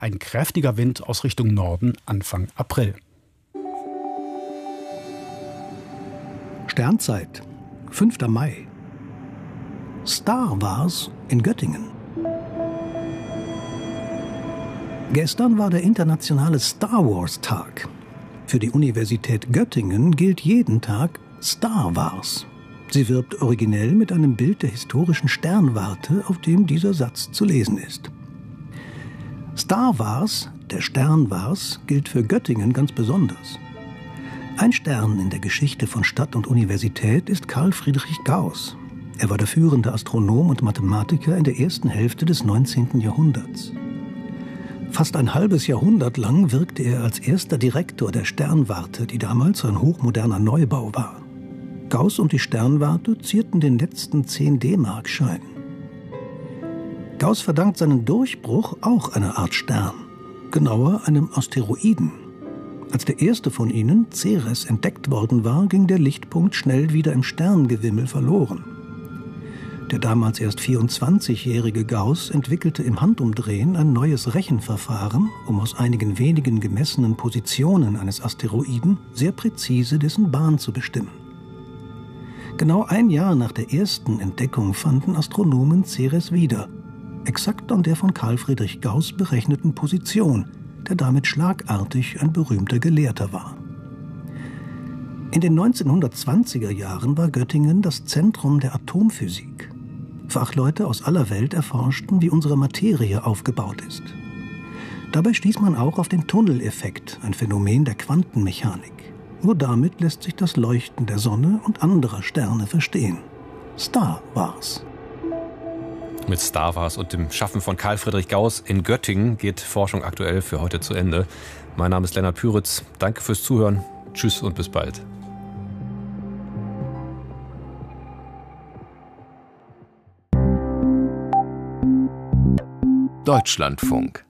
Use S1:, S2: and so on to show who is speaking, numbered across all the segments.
S1: Ein kräftiger Wind aus Richtung Norden Anfang April.
S2: Sternzeit, 5. Mai. Star Wars in Göttingen. Gestern war der internationale Star Wars Tag. Für die Universität Göttingen gilt jeden Tag Star Wars. Sie wirbt originell mit einem Bild der historischen Sternwarte, auf dem dieser Satz zu lesen ist. Star Wars, der Stern war's, gilt für Göttingen ganz besonders. Ein Stern in der Geschichte von Stadt und Universität ist Carl Friedrich Gauss. Er war der führende Astronom und Mathematiker in der ersten Hälfte des 19. Jahrhunderts. Fast ein halbes Jahrhundert lang wirkte er als erster Direktor der Sternwarte, die damals ein hochmoderner Neubau war. Gauss und die Sternwarte zierten den letzten 10 D-Mark-Schein. Gauss verdankt seinen Durchbruch auch einer Art Stern, genauer einem Asteroiden. Als der erste von ihnen, Ceres, entdeckt worden war, ging der Lichtpunkt schnell wieder im Sternengewimmel verloren. Der damals erst 24-jährige Gauss entwickelte im Handumdrehen ein neues Rechenverfahren, um aus einigen wenigen gemessenen Positionen eines Asteroiden sehr präzise dessen Bahn zu bestimmen. Genau ein Jahr nach der ersten Entdeckung fanden Astronomen Ceres wieder, exakt an der von Carl Friedrich Gauss berechneten Position, der damit schlagartig ein berühmter Gelehrter war. In den 1920er Jahren war Göttingen das Zentrum der Atomphysik. Fachleute aus aller Welt erforschten, wie unsere Materie aufgebaut ist. Dabei stieß man auch auf den Tunneleffekt, ein Phänomen der Quantenmechanik. Nur damit lässt sich das Leuchten der Sonne und anderer Sterne verstehen. Star Wars.
S3: Mit Star Wars und dem Schaffen von Carl Friedrich Gauss in Göttingen geht Forschung aktuell für heute zu Ende. Mein Name ist Lennart Püritz. Danke fürs Zuhören. Tschüss und bis bald.
S4: Deutschlandfunk.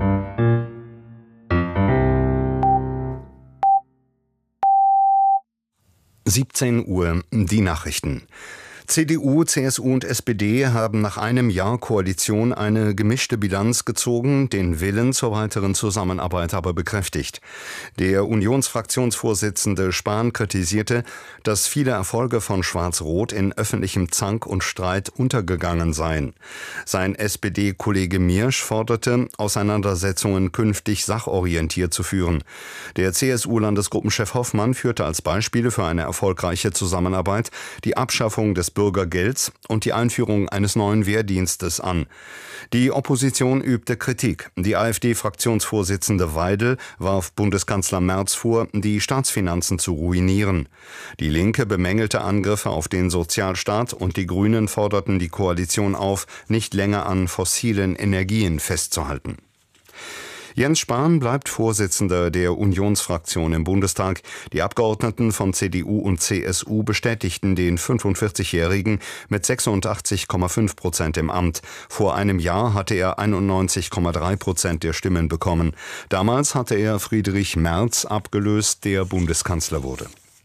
S4: (17 Uhr) Die Nachrichten. CDU, CSU und SPD haben nach einem Jahr Koalition eine gemischte Bilanz gezogen, den Willen zur weiteren Zusammenarbeit aber bekräftigt. Der Unionsfraktionsvorsitzende Spahn kritisierte, dass viele Erfolge von Schwarz-Rot in öffentlichem Zank und Streit untergegangen seien. Sein SPD-Kollege Miersch forderte, Auseinandersetzungen künftig sachorientiert zu führen. Der CSU-Landesgruppenchef Hoffmann führte als Beispiele für eine erfolgreiche Zusammenarbeit die Abschaffung des Bürgergelds und die Einführung eines neuen Wehrdienstes an. Die Opposition übte Kritik. Die AfD-Fraktionsvorsitzende Weidel warf Bundeskanzler Merz vor, die Staatsfinanzen zu ruinieren. Die Linke bemängelte Angriffe auf den Sozialstaat und die Grünen forderten die Koalition auf, nicht länger an fossilen Energien festzuhalten. Jens Spahn bleibt Vorsitzender der Unionsfraktion im Bundestag. Die Abgeordneten von CDU und CSU bestätigten den 45-Jährigen mit 86,5% im Amt. Vor einem Jahr hatte er 91,3% der Stimmen bekommen. Damals hatte er Friedrich Merz abgelöst, der Bundeskanzler wurde.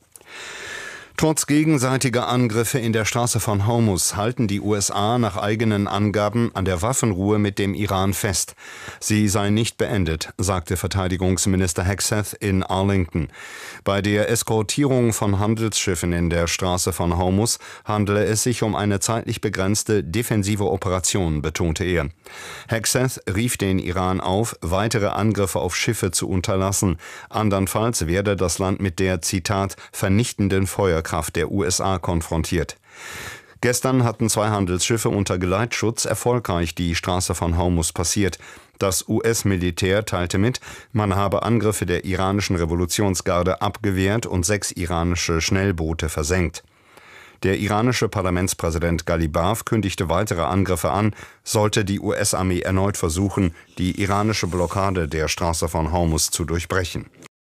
S4: Trotz gegenseitiger Angriffe in der Straße von Hormuz halten die USA nach eigenen Angaben an der Waffenruhe mit dem Iran fest. Sie sei nicht beendet, sagte Verteidigungsminister Hegseth in Arlington. Bei der Eskortierung von Handelsschiffen in der Straße von Hormuz handele es sich um eine zeitlich begrenzte defensive Operation, betonte er. Hegseth rief den Iran auf, weitere Angriffe auf Schiffe zu unterlassen. Andernfalls werde das Land mit der, Zitat, vernichtenden Feuerkraft der USA konfrontiert. Gestern hatten 2 Handelsschiffe unter Geleitschutz erfolgreich die Straße von Hormuz passiert. Das US-Militär teilte mit, man habe Angriffe der iranischen Revolutionsgarde abgewehrt und 6 iranische Schnellboote versenkt. Der iranische Parlamentspräsident Ghalibaf kündigte weitere Angriffe an, sollte die US-Armee erneut versuchen, die iranische Blockade der Straße von Hormuz zu durchbrechen.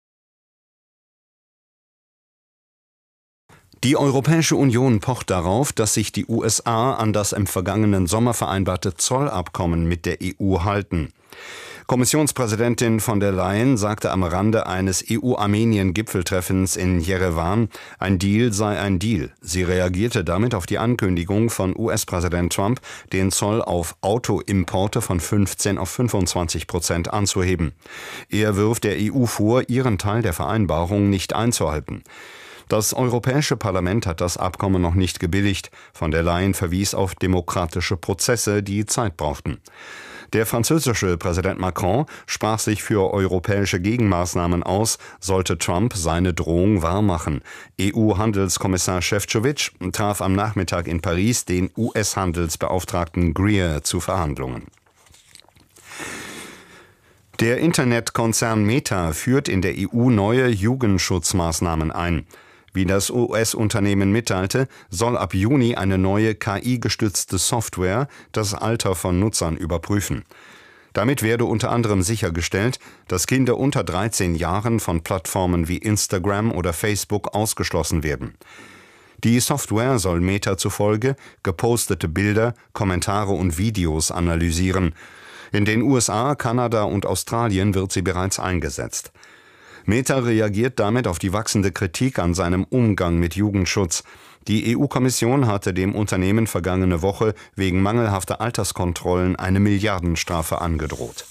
S4: Die Europäische Union pocht darauf, dass sich die USA an das im vergangenen Sommer vereinbarte Zollabkommen mit der EU halten. Kommissionspräsidentin von der Leyen sagte am Rande eines EU-Armenien-Gipfeltreffens in Jerewan, ein Deal sei ein Deal. Sie reagierte damit auf die Ankündigung von US-Präsident Trump, den Zoll auf Autoimporte von 15 auf 25% anzuheben. Er wirft der EU vor, ihren Teil der Vereinbarung nicht einzuhalten. Das Europäische Parlament hat das Abkommen noch nicht gebilligt. Von der Leyen verwies auf demokratische Prozesse, die Zeit brauchten. Der französische Präsident Macron sprach sich für europäische Gegenmaßnahmen aus, sollte Trump seine Drohung wahrmachen. EU-Handelskommissar Šefčovič traf am Nachmittag in Paris den US-Handelsbeauftragten Greer zu Verhandlungen. Der Internetkonzern Meta führt in der EU neue Jugendschutzmaßnahmen ein. Wie das US-Unternehmen mitteilte, soll ab Juni eine neue KI-gestützte Software das Alter von Nutzern überprüfen. Damit werde unter anderem sichergestellt, dass Kinder unter 13 Jahren von Plattformen wie Instagram oder Facebook ausgeschlossen werden. Die Software soll Meta zufolge gepostete Bilder, Kommentare und Videos analysieren. In den USA, Kanada und Australien wird sie bereits eingesetzt. Meta reagiert damit auf die wachsende Kritik an seinem Umgang mit Jugendschutz. Die EU-Kommission hatte dem Unternehmen vergangene Woche wegen mangelhafter Alterskontrollen eine Milliardenstrafe angedroht.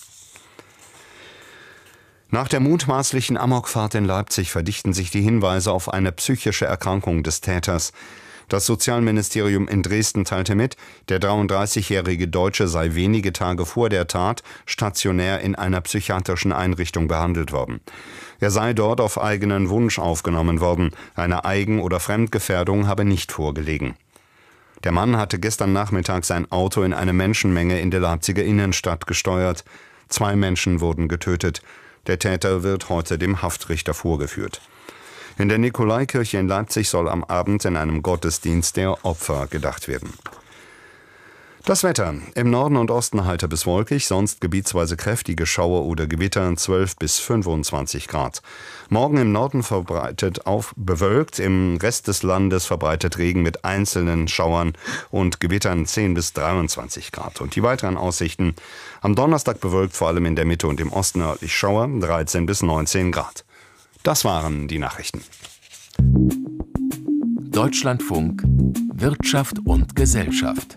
S4: Nach der mutmaßlichen Amokfahrt in Leipzig verdichten sich die Hinweise auf eine psychische Erkrankung des Täters. Das Sozialministerium in Dresden teilte mit, der 33-jährige Deutsche sei wenige Tage vor der Tat stationär in einer psychiatrischen Einrichtung behandelt worden. Er sei dort auf eigenen Wunsch aufgenommen worden. Eine Eigen- oder Fremdgefährdung habe nicht vorgelegen. Der Mann hatte gestern Nachmittag sein Auto in eine Menschenmenge in der Leipziger Innenstadt gesteuert. 2 Menschen wurden getötet. Der Täter wird heute dem Haftrichter vorgeführt. In der Nikolaikirche in Leipzig soll am Abend in einem Gottesdienst der Opfer gedacht werden. Das Wetter. Im Norden und Osten heiter bis wolkig, sonst gebietsweise kräftige Schauer oder Gewitter, 12 bis 25 Grad. Morgen im Norden verbreitet bewölkt, im Rest des Landes verbreitet Regen mit einzelnen Schauern und Gewittern 10 bis 23 Grad. Und die weiteren Aussichten. Am Donnerstag bewölkt, vor allem in der Mitte und im Osten örtlich Schauer, 13 bis 19 Grad. Das waren die Nachrichten.
S5: Deutschlandfunk Wirtschaft und Gesellschaft.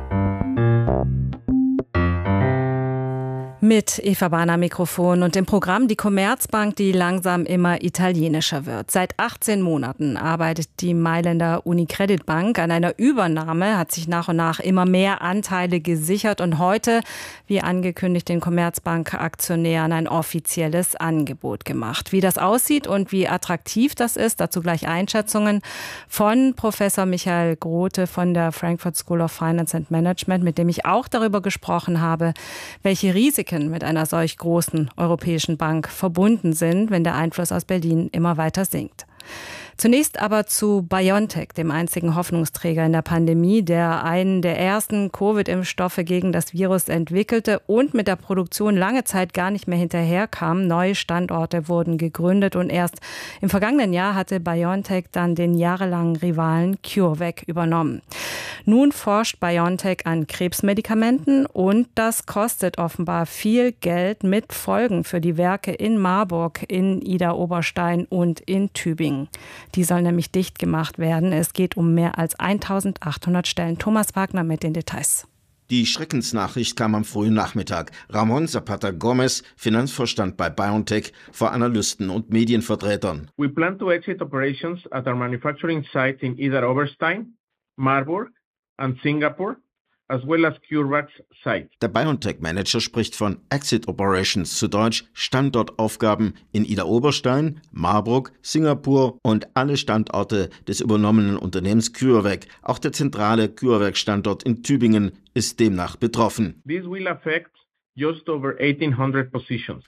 S6: Mit Eva Bahner Mikrofon und im Programm die Commerzbank, die langsam immer italienischer wird. Seit 18 Monaten arbeitet die Mailänder Unicredit Bank an einer Übernahme, hat sich nach und nach immer mehr Anteile gesichert und heute, wie angekündigt, den Commerzbank-Aktionären ein offizielles Angebot gemacht. Wie das aussieht und wie attraktiv das ist, dazu gleich Einschätzungen von Professor Michael Grote von der Frankfurt School of Finance and Management, mit dem ich auch darüber gesprochen habe, welche Risiken mit einer solch großen europäischen Bank verbunden sind, wenn der Einfluss aus Berlin immer weiter sinkt. Zunächst aber zu BioNTech, dem einzigen Hoffnungsträger in der Pandemie, der einen der ersten Covid-Impfstoffe gegen das Virus entwickelte und mit der Produktion lange Zeit gar nicht mehr hinterherkam. Neue Standorte wurden gegründet und erst im vergangenen Jahr hatte BioNTech dann den jahrelangen Rivalen CureVac übernommen. Nun forscht BioNTech an Krebsmedikamenten und das kostet offenbar viel Geld mit Folgen für die Werke in Marburg, in Idar-Oberstein und in Tübingen. Die sollen nämlich dicht gemacht werden. Es geht um mehr als 1800 Stellen. Thomas Wagner mit den Details.
S7: Die Schreckensnachricht kam am frühen Nachmittag. Ramon Zapata Gomez, Finanzvorstand bei BioNTech, vor Analysten und Medienvertretern.
S8: We plan to exit operations at our manufacturing sites in Idar-Oberstein, Marburg and Singapore, as well as CureVac's site.
S7: Der BioNTech-Manager spricht von Exit Operations, zu Deutsch Standortaufgaben in Idar-Oberstein, Marburg, Singapur und alle Standorte des übernommenen Unternehmens CureVac. Auch der zentrale CureVac-Standort in Tübingen ist demnach betroffen.
S8: This will affect just over 1,800 positions.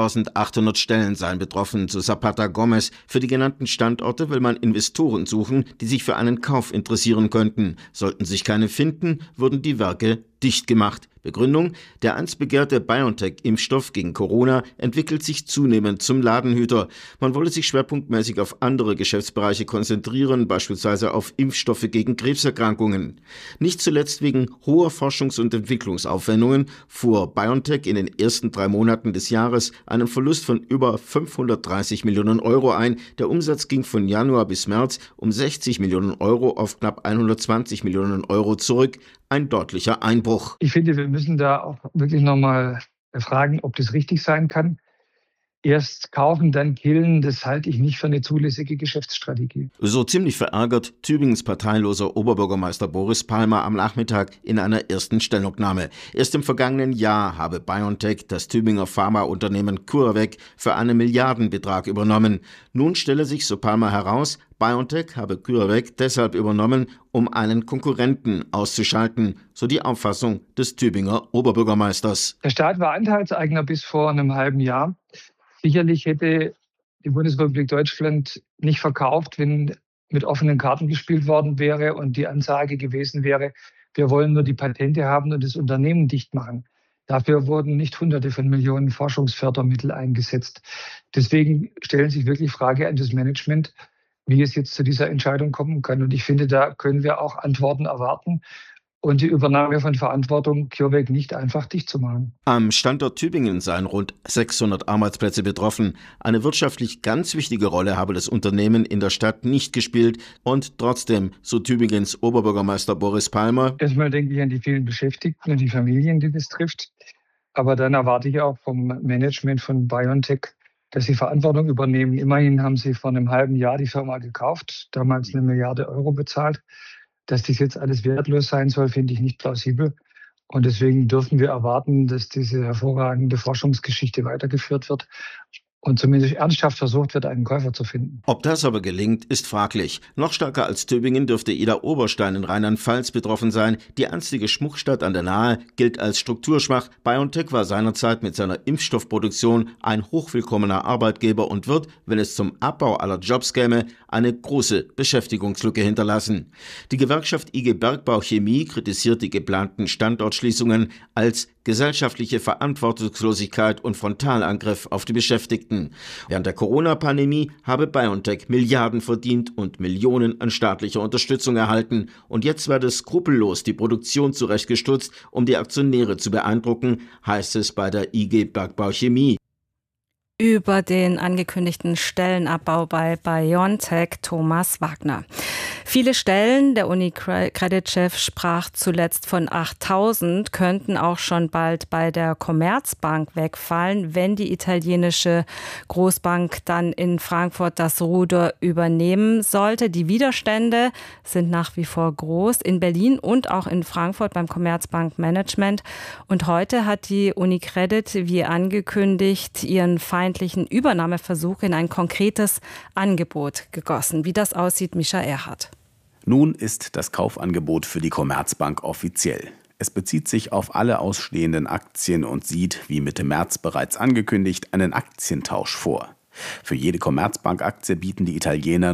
S7: 1800 Stellen seien betroffen, zu Zapata Gomez. Für die genannten Standorte will man Investoren suchen, die sich für einen Kauf interessieren könnten. Sollten sich keine finden, würden die Werke dicht gemacht. Begründung: Der einst begehrte BioNTech-Impfstoff gegen Corona entwickelt sich zunehmend zum Ladenhüter. Man wolle sich schwerpunktmäßig auf andere Geschäftsbereiche konzentrieren, beispielsweise auf Impfstoffe gegen Krebserkrankungen. Nicht zuletzt wegen hoher Forschungs- und Entwicklungsaufwendungen fuhr BioNTech in den ersten 3 Monaten des Jahres einen Verlust von über 530 Millionen Euro ein. Der Umsatz ging von Januar bis März um 60 Millionen Euro auf knapp 120 Millionen Euro zurück. Ein deutlicher Einbruch.
S9: Ich finde, wir müssen da auch wirklich nochmal fragen, ob das richtig sein kann. Erst kaufen, dann killen, das halte ich nicht für eine zulässige Geschäftsstrategie.
S7: So ziemlich verärgert Tübingens parteiloser Oberbürgermeister Boris Palmer am Nachmittag in einer ersten Stellungnahme. Erst im vergangenen Jahr habe BioNTech das Tübinger Pharmaunternehmen CureVac für einen Milliardenbetrag übernommen. Nun stelle sich, so Palmer, heraus, BioNTech habe CureVac deshalb übernommen, um einen Konkurrenten auszuschalten, so die Auffassung des Tübinger Oberbürgermeisters.
S9: Der Staat war Anteilseigner bis vor einem halben Jahr. Sicherlich hätte die Bundesrepublik Deutschland nicht verkauft, wenn mit offenen Karten gespielt worden wäre und die Ansage gewesen wäre, wir wollen nur die Patente haben und das Unternehmen dicht machen. Dafür wurden nicht Hunderte von Millionen Forschungsfördermittel eingesetzt. Deswegen stellen sich wirklich Fragen an das Management, wie es jetzt zu dieser Entscheidung kommen kann. Und ich finde, da können wir auch Antworten erwarten. Und die Übernahme von Verantwortung, CureVac nicht einfach dicht zu machen.
S7: Am Standort Tübingen seien rund 600 Arbeitsplätze betroffen. Eine wirtschaftlich ganz wichtige Rolle habe das Unternehmen in der Stadt nicht gespielt. Und trotzdem, so Tübingens Oberbürgermeister Boris Palmer:
S9: Erstmal denke ich an die vielen Beschäftigten und die Familien, die das trifft. Aber dann erwarte ich auch vom Management von BioNTech, dass sie Verantwortung übernehmen. Immerhin haben sie vor einem halben Jahr die Firma gekauft, damals 1 Milliarde Euro bezahlt. Dass dies jetzt alles wertlos sein soll, finde ich nicht plausibel. Und deswegen dürfen wir erwarten, dass diese hervorragende Forschungsgeschichte weitergeführt wird und zumindest ernsthaft versucht wird, einen Käufer zu finden.
S7: Ob das aber gelingt, ist fraglich. Noch stärker als Tübingen dürfte Idar-Oberstein in Rheinland-Pfalz betroffen sein. Die einstige Schmuckstadt an der Nahe gilt als strukturschwach. BioNTech war seinerzeit mit seiner Impfstoffproduktion ein hochwillkommener Arbeitgeber und wird, wenn es zum Abbau aller Jobs käme, eine große Beschäftigungslücke hinterlassen. Die Gewerkschaft IG Bergbau Chemie kritisiert die geplanten Standortschließungen als gesellschaftliche Verantwortungslosigkeit und Frontalangriff auf die Beschäftigten. Während der Corona-Pandemie habe BioNTech Milliarden verdient und Millionen an staatlicher Unterstützung erhalten. Und jetzt werde skrupellos die Produktion zurechtgestutzt, um die Aktionäre zu beeindrucken, heißt es bei der IG Bergbau Chemie.
S6: Über den angekündigten Stellenabbau bei BioNTech Thomas Wagner. Viele Stellen, der UniCredit-Chef sprach zuletzt von 8.000, könnten auch schon bald bei der Commerzbank wegfallen, wenn die italienische Großbank dann in Frankfurt das Ruder übernehmen sollte. Die Widerstände sind nach wie vor groß in Berlin und auch in Frankfurt beim Commerzbank Management. Und heute hat die UniCredit, wie angekündigt, ihren feindlichen Übernahmeversuch in ein konkretes Angebot gegossen. Wie das aussieht, Mischa Erhardt.
S10: Nun ist das Kaufangebot für die Commerzbank offiziell. Es bezieht sich auf alle ausstehenden Aktien und sieht, wie Mitte März bereits angekündigt, einen Aktientausch vor. Für jede Commerzbank-Aktie bieten die Italiener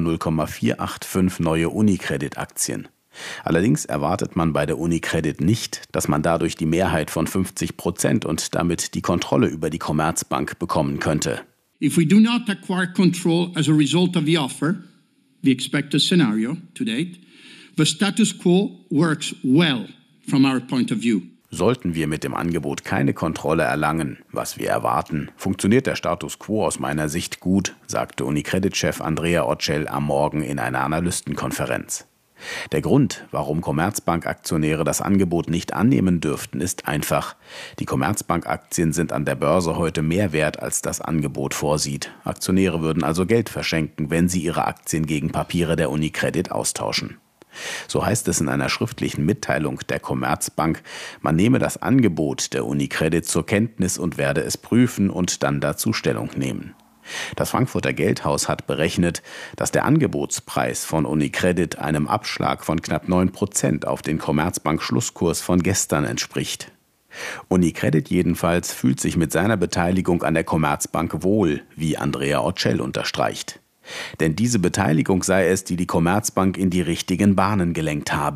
S10: 0,485 neue UniCredit-Aktien. Allerdings erwartet man bei der UniCredit nicht, dass man dadurch die Mehrheit von 50% und damit die Kontrolle über die Commerzbank bekommen könnte.
S11: If we do not acquire control as a result of the offer, we expect a scenario to date, the status quo works well from our point of view.
S10: Sollten wir mit dem Angebot keine Kontrolle erlangen, was wir erwarten, funktioniert der Status quo aus meiner Sicht gut, sagte UniCredit-Chef Andrea Orcel am Morgen in einer Analystenkonferenz. Der Grund, warum Commerzbank-Aktionäre das Angebot nicht annehmen dürften, ist einfach. Die Commerzbank-Aktien sind an der Börse heute mehr wert, als das Angebot vorsieht. Aktionäre würden also Geld verschenken, wenn sie ihre Aktien gegen Papiere der UniCredit austauschen. So heißt es in einer schriftlichen Mitteilung der Commerzbank, man nehme das Angebot der UniCredit zur Kenntnis und werde es prüfen und dann dazu Stellung nehmen. Das Frankfurter Geldhaus hat berechnet, dass der Angebotspreis von UniCredit einem Abschlag von knapp 9% auf den Commerzbank-Schlusskurs von gestern entspricht. UniCredit jedenfalls fühlt sich mit seiner Beteiligung an der Commerzbank wohl, wie Andrea Orcel unterstreicht. Denn diese Beteiligung sei es, die die Commerzbank in die richtigen Bahnen gelenkt habe.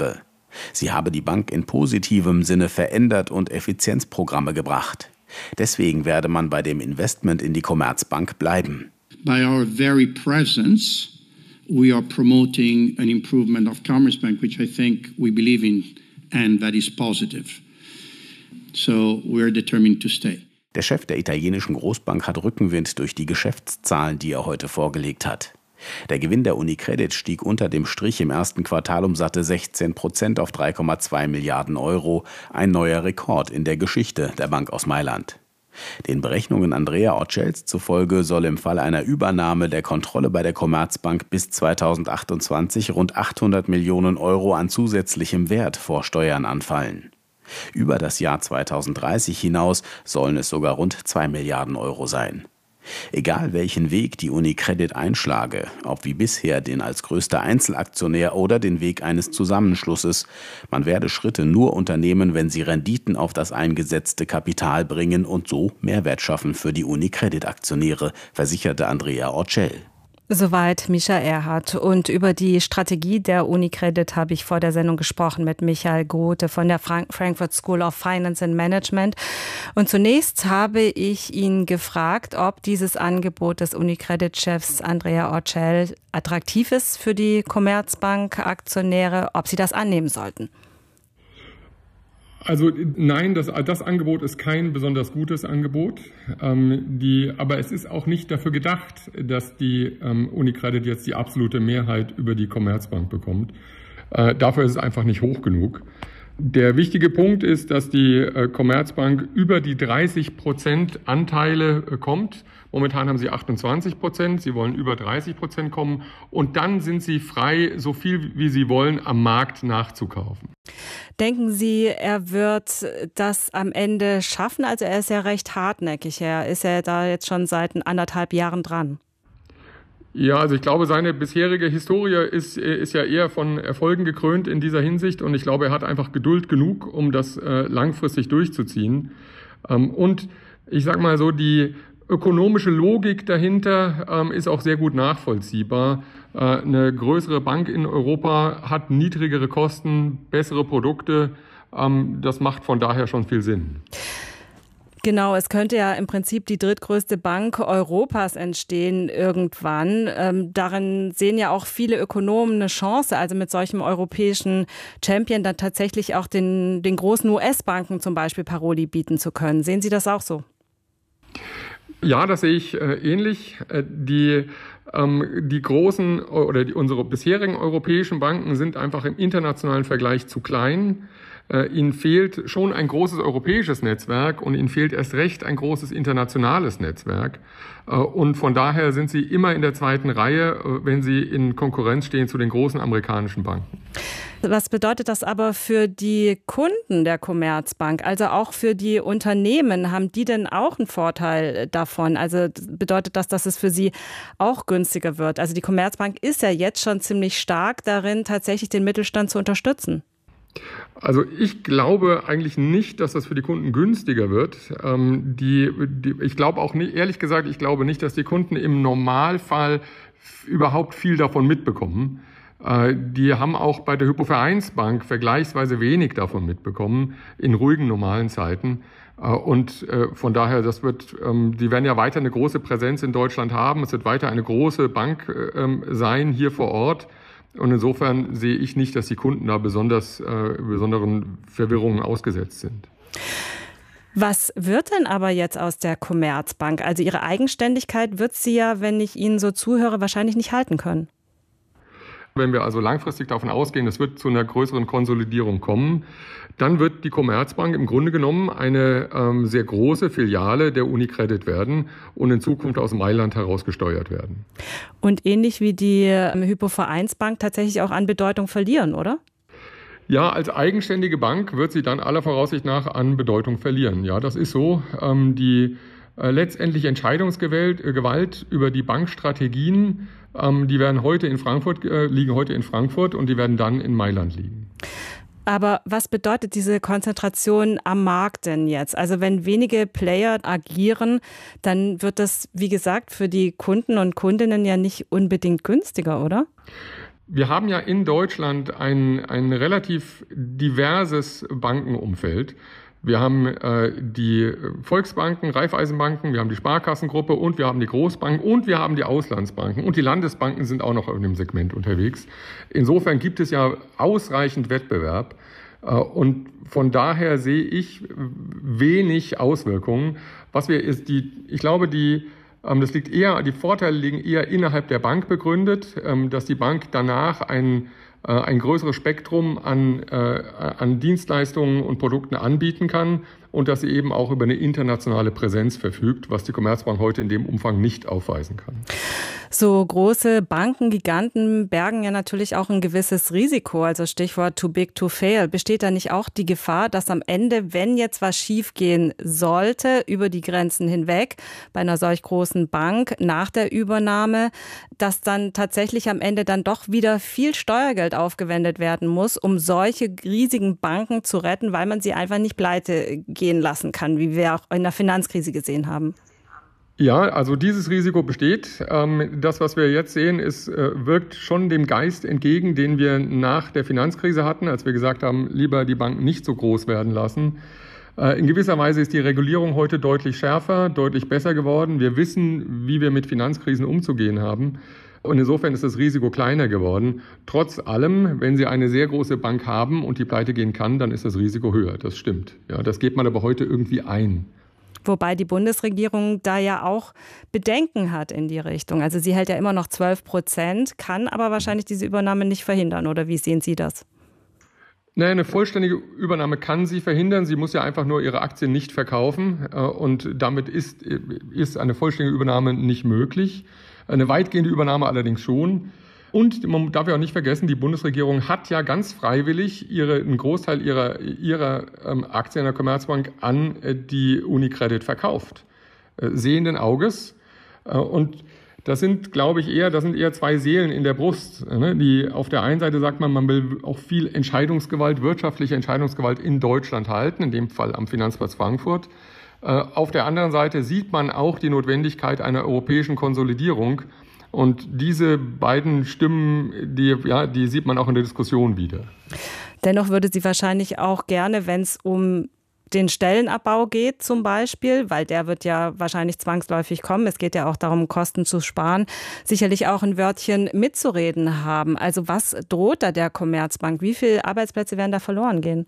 S10: Sie habe die Bank in positivem Sinne verändert und Effizienzprogramme gebracht. Deswegen werde man bei dem Investment in die Commerzbank bleiben.
S11: By our very presence, we are promoting an improvement of Commerzbank, which I think we believe in, and that is positive. So we are determined to stay.
S10: Der Chef der italienischen Großbank hat Rückenwind durch die Geschäftszahlen, die er heute vorgelegt hat. Der Gewinn der UniCredit stieg unter dem Strich im ersten Quartal um satte 16% auf 3,2 Milliarden Euro, ein neuer Rekord in der Geschichte der Bank aus Mailand. Den Berechnungen Andrea Orcels zufolge soll im Fall einer Übernahme der Kontrolle bei der Commerzbank bis 2028 rund 800 Millionen Euro an zusätzlichem Wert vor Steuern anfallen. Über das Jahr 2030 hinaus sollen es sogar rund 2 Milliarden Euro sein. Egal welchen Weg die UniCredit einschlage, ob wie bisher den als größter Einzelaktionär oder den Weg eines Zusammenschlusses, man werde Schritte nur unternehmen, wenn sie Renditen auf das eingesetzte Kapital bringen und so Mehrwert schaffen für die UniCredit-Aktionäre, versicherte Andrea Orcel.
S6: Soweit Mischa Erhardt. Und über die Strategie der UniCredit habe ich vor der Sendung gesprochen mit Michael Grote von der Frankfurt School of Finance and Management. Und zunächst habe ich ihn gefragt, ob dieses Angebot des UniCredit-Chefs Andrea Orcel attraktiv ist für die Commerzbank-Aktionäre, ob sie das annehmen sollten.
S12: Also nein, das Angebot ist kein besonders gutes Angebot, aber es ist auch nicht dafür gedacht, dass die UniCredit jetzt die absolute Mehrheit über die Commerzbank bekommt. Dafür ist es einfach nicht hoch genug. Der wichtige Punkt ist, dass die Commerzbank über die 30% Anteile kommt. Momentan haben sie 28%, sie wollen über 30% kommen und dann sind sie frei, so viel wie sie wollen, am Markt nachzukaufen.
S6: Denken Sie, er wird das am Ende schaffen? Also er ist ja recht hartnäckig, er ist ja da jetzt schon seit 1,5 Jahren dran.
S12: Ja, also ich glaube, seine bisherige Historie ist ja eher von Erfolgen gekrönt in dieser Hinsicht und ich glaube, er hat einfach Geduld genug, um das langfristig durchzuziehen. Und ich sage mal so, die ökonomische Logik dahinter ist auch sehr gut nachvollziehbar. Eine größere Bank in Europa hat niedrigere Kosten, bessere Produkte. Das macht von daher schon viel Sinn.
S6: Genau, es könnte ja im Prinzip die drittgrößte Bank Europas entstehen irgendwann. Darin sehen ja auch viele Ökonomen eine Chance, also mit solchem europäischen Champion dann tatsächlich auch den großen US-Banken zum Beispiel Paroli bieten zu können. Sehen Sie das auch so?
S12: Ja, das sehe ich ähnlich. Die großen oder unsere bisherigen europäischen Banken sind einfach im internationalen Vergleich zu klein. Ihnen fehlt schon ein großes europäisches Netzwerk und ihnen fehlt erst recht ein großes internationales Netzwerk. Und von daher sind sie immer in der zweiten Reihe, wenn sie in Konkurrenz stehen zu den großen amerikanischen Banken.
S6: Was bedeutet das aber für die Kunden der Commerzbank, also auch für die Unternehmen? Haben die denn auch einen Vorteil davon? Also bedeutet das, dass es für sie auch günstiger wird? Also die Commerzbank ist ja jetzt schon ziemlich stark darin, tatsächlich den Mittelstand zu unterstützen.
S12: Also ich glaube eigentlich nicht, dass das für die Kunden günstiger wird. Ich glaube auch nicht, ehrlich gesagt, ich glaube nicht, dass die Kunden im Normalfall überhaupt viel davon mitbekommen. Die haben auch bei der Hypovereinsbank vergleichsweise wenig davon mitbekommen in ruhigen, normalen Zeiten. Und von daher, die werden ja weiter eine große Präsenz in Deutschland haben. Es wird weiter eine große Bank sein hier vor Ort. Und insofern sehe ich nicht, dass die Kunden da besonderen Verwirrungen ausgesetzt sind.
S6: Was wird denn aber jetzt aus der Commerzbank? Also ihre Eigenständigkeit wird sie ja, wenn ich Ihnen so zuhöre, wahrscheinlich nicht halten können.
S12: Wenn wir also langfristig davon ausgehen, es wird zu einer größeren Konsolidierung kommen, dann wird die Commerzbank im Grunde genommen eine sehr große Filiale der UniCredit werden und in Zukunft aus Mailand heraus gesteuert werden.
S6: Und ähnlich wie die Hypovereinsbank tatsächlich auch an Bedeutung verlieren, oder?
S12: Ja, als eigenständige Bank wird sie dann aller Voraussicht nach an Bedeutung verlieren. Ja, das ist so. Die letztendlich Entscheidungsgewalt über die Bankstrategien, die liegen heute in Frankfurt und die werden dann in Mailand liegen.
S6: Aber was bedeutet diese Konzentration am Markt denn jetzt? Also wenn wenige Player agieren, dann wird das, wie gesagt, für die Kunden und Kundinnen ja nicht unbedingt günstiger, oder?
S12: Wir haben ja in Deutschland ein relativ diverses Bankenumfeld. Wir haben die Volksbanken, Raiffeisenbanken, wir haben die Sparkassengruppe und wir haben die Großbanken und wir haben die Auslandsbanken. Und die Landesbanken sind auch noch in dem Segment unterwegs. Insofern gibt es ja ausreichend Wettbewerb. Und von daher sehe ich wenig Auswirkungen. Ich glaube, die Vorteile liegen eher innerhalb der Bank begründet, dass die Bank danach ein größeres Spektrum an Dienstleistungen und Produkten anbieten kann und dass sie eben auch über eine internationale Präsenz verfügt, was die Commerzbank heute in dem Umfang nicht aufweisen kann.
S6: So große Banken, Giganten bergen ja natürlich auch ein gewisses Risiko, also Stichwort too big to fail. Besteht da nicht auch die Gefahr, dass am Ende, wenn jetzt was schiefgehen sollte, über die Grenzen hinweg, bei einer solch großen Bank nach der Übernahme, dass dann tatsächlich am Ende dann doch wieder viel Steuergeld aufgewendet werden muss, um solche riesigen Banken zu retten, weil man sie einfach nicht pleite gehen lassen kann, wie wir auch in der Finanzkrise gesehen haben?
S12: Ja, also dieses Risiko besteht. Das, was wir jetzt sehen, wirkt schon dem Geist entgegen, den wir nach der Finanzkrise hatten, als wir gesagt haben, lieber die Banken nicht so groß werden lassen. In gewisser Weise ist die Regulierung heute deutlich schärfer, deutlich besser geworden. Wir wissen, wie wir mit Finanzkrisen umzugehen haben. Und insofern ist das Risiko kleiner geworden. Trotz allem, wenn Sie eine sehr große Bank haben und die pleite gehen kann, dann ist das Risiko höher. Das stimmt. Ja, das geht man aber heute irgendwie ein.
S6: Wobei die Bundesregierung da ja auch Bedenken hat in die Richtung. Also sie hält ja immer noch 12%, kann aber wahrscheinlich diese Übernahme nicht verhindern. Oder wie sehen Sie das?
S12: Naja, eine vollständige Übernahme kann sie verhindern. Sie muss ja einfach nur ihre Aktien nicht verkaufen. Und damit ist eine vollständige Übernahme nicht möglich. Eine weitgehende Übernahme allerdings schon. Und man darf ja auch nicht vergessen, die Bundesregierung hat ja ganz freiwillig einen Großteil ihrer Aktien der Commerzbank an die UniCredit verkauft. Sehenden Auges. Und das sind, glaube ich, eher zwei Seelen in der Brust. Die auf der einen Seite sagt man will auch viel Entscheidungsgewalt, wirtschaftliche Entscheidungsgewalt in Deutschland halten, in dem Fall am Finanzplatz Frankfurt. Auf der anderen Seite sieht man auch die Notwendigkeit einer europäischen Konsolidierung. Und diese beiden Stimmen, die sieht man auch in der Diskussion wieder.
S6: Dennoch würde sie wahrscheinlich auch gerne, wenn es um den Stellenabbau geht zum Beispiel, weil der wird ja wahrscheinlich zwangsläufig kommen. Es geht ja auch darum, Kosten zu sparen, sicherlich auch ein Wörtchen mitzureden haben. Also was droht da der Commerzbank? Wie viele Arbeitsplätze werden da verloren gehen?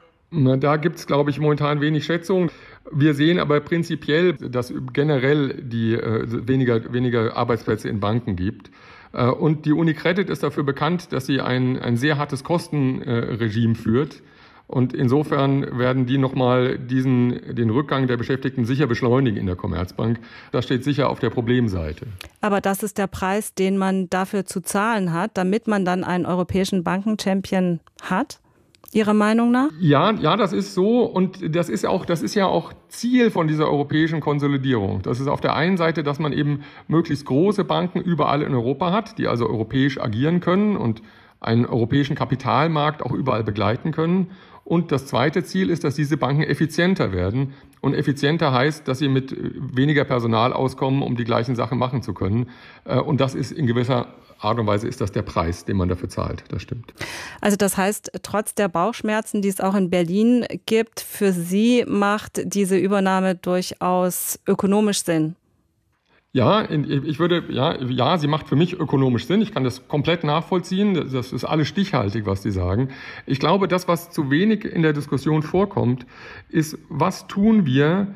S12: Da gibt es, glaube ich, momentan wenig Schätzungen. Wir sehen aber prinzipiell, dass generell weniger Arbeitsplätze in Banken gibt. Und die UniCredit ist dafür bekannt, dass sie ein sehr hartes Kostenregime führt. Und insofern werden die nochmal den Rückgang der Beschäftigten sicher beschleunigen in der Commerzbank. Das steht sicher auf der Problemseite.
S6: Aber das ist der Preis, den man dafür zu zahlen hat, damit man dann einen europäischen Bankenchampion hat? Ihrer Meinung nach?
S12: Ja, das ist so und das ist ja auch Ziel von dieser europäischen Konsolidierung. Das ist auf der einen Seite, dass man eben möglichst große Banken überall in Europa hat, die also europäisch agieren können und einen europäischen Kapitalmarkt auch überall begleiten können. Und das zweite Ziel ist, dass diese Banken effizienter werden. Und effizienter heißt, dass sie mit weniger Personal auskommen, um die gleichen Sachen machen zu können. Und das ist in gewisser Art und Weise ist das der Preis, den man dafür zahlt. Das stimmt.
S6: Also das heißt, trotz der Bauchschmerzen, die es auch in Berlin gibt, für Sie macht diese Übernahme durchaus ökonomisch Sinn?
S12: Ja, sie macht für mich ökonomisch Sinn. Ich kann das komplett nachvollziehen. Das ist alles stichhaltig, was Sie sagen. Ich glaube, das, was zu wenig in der Diskussion vorkommt, ist, was tun wir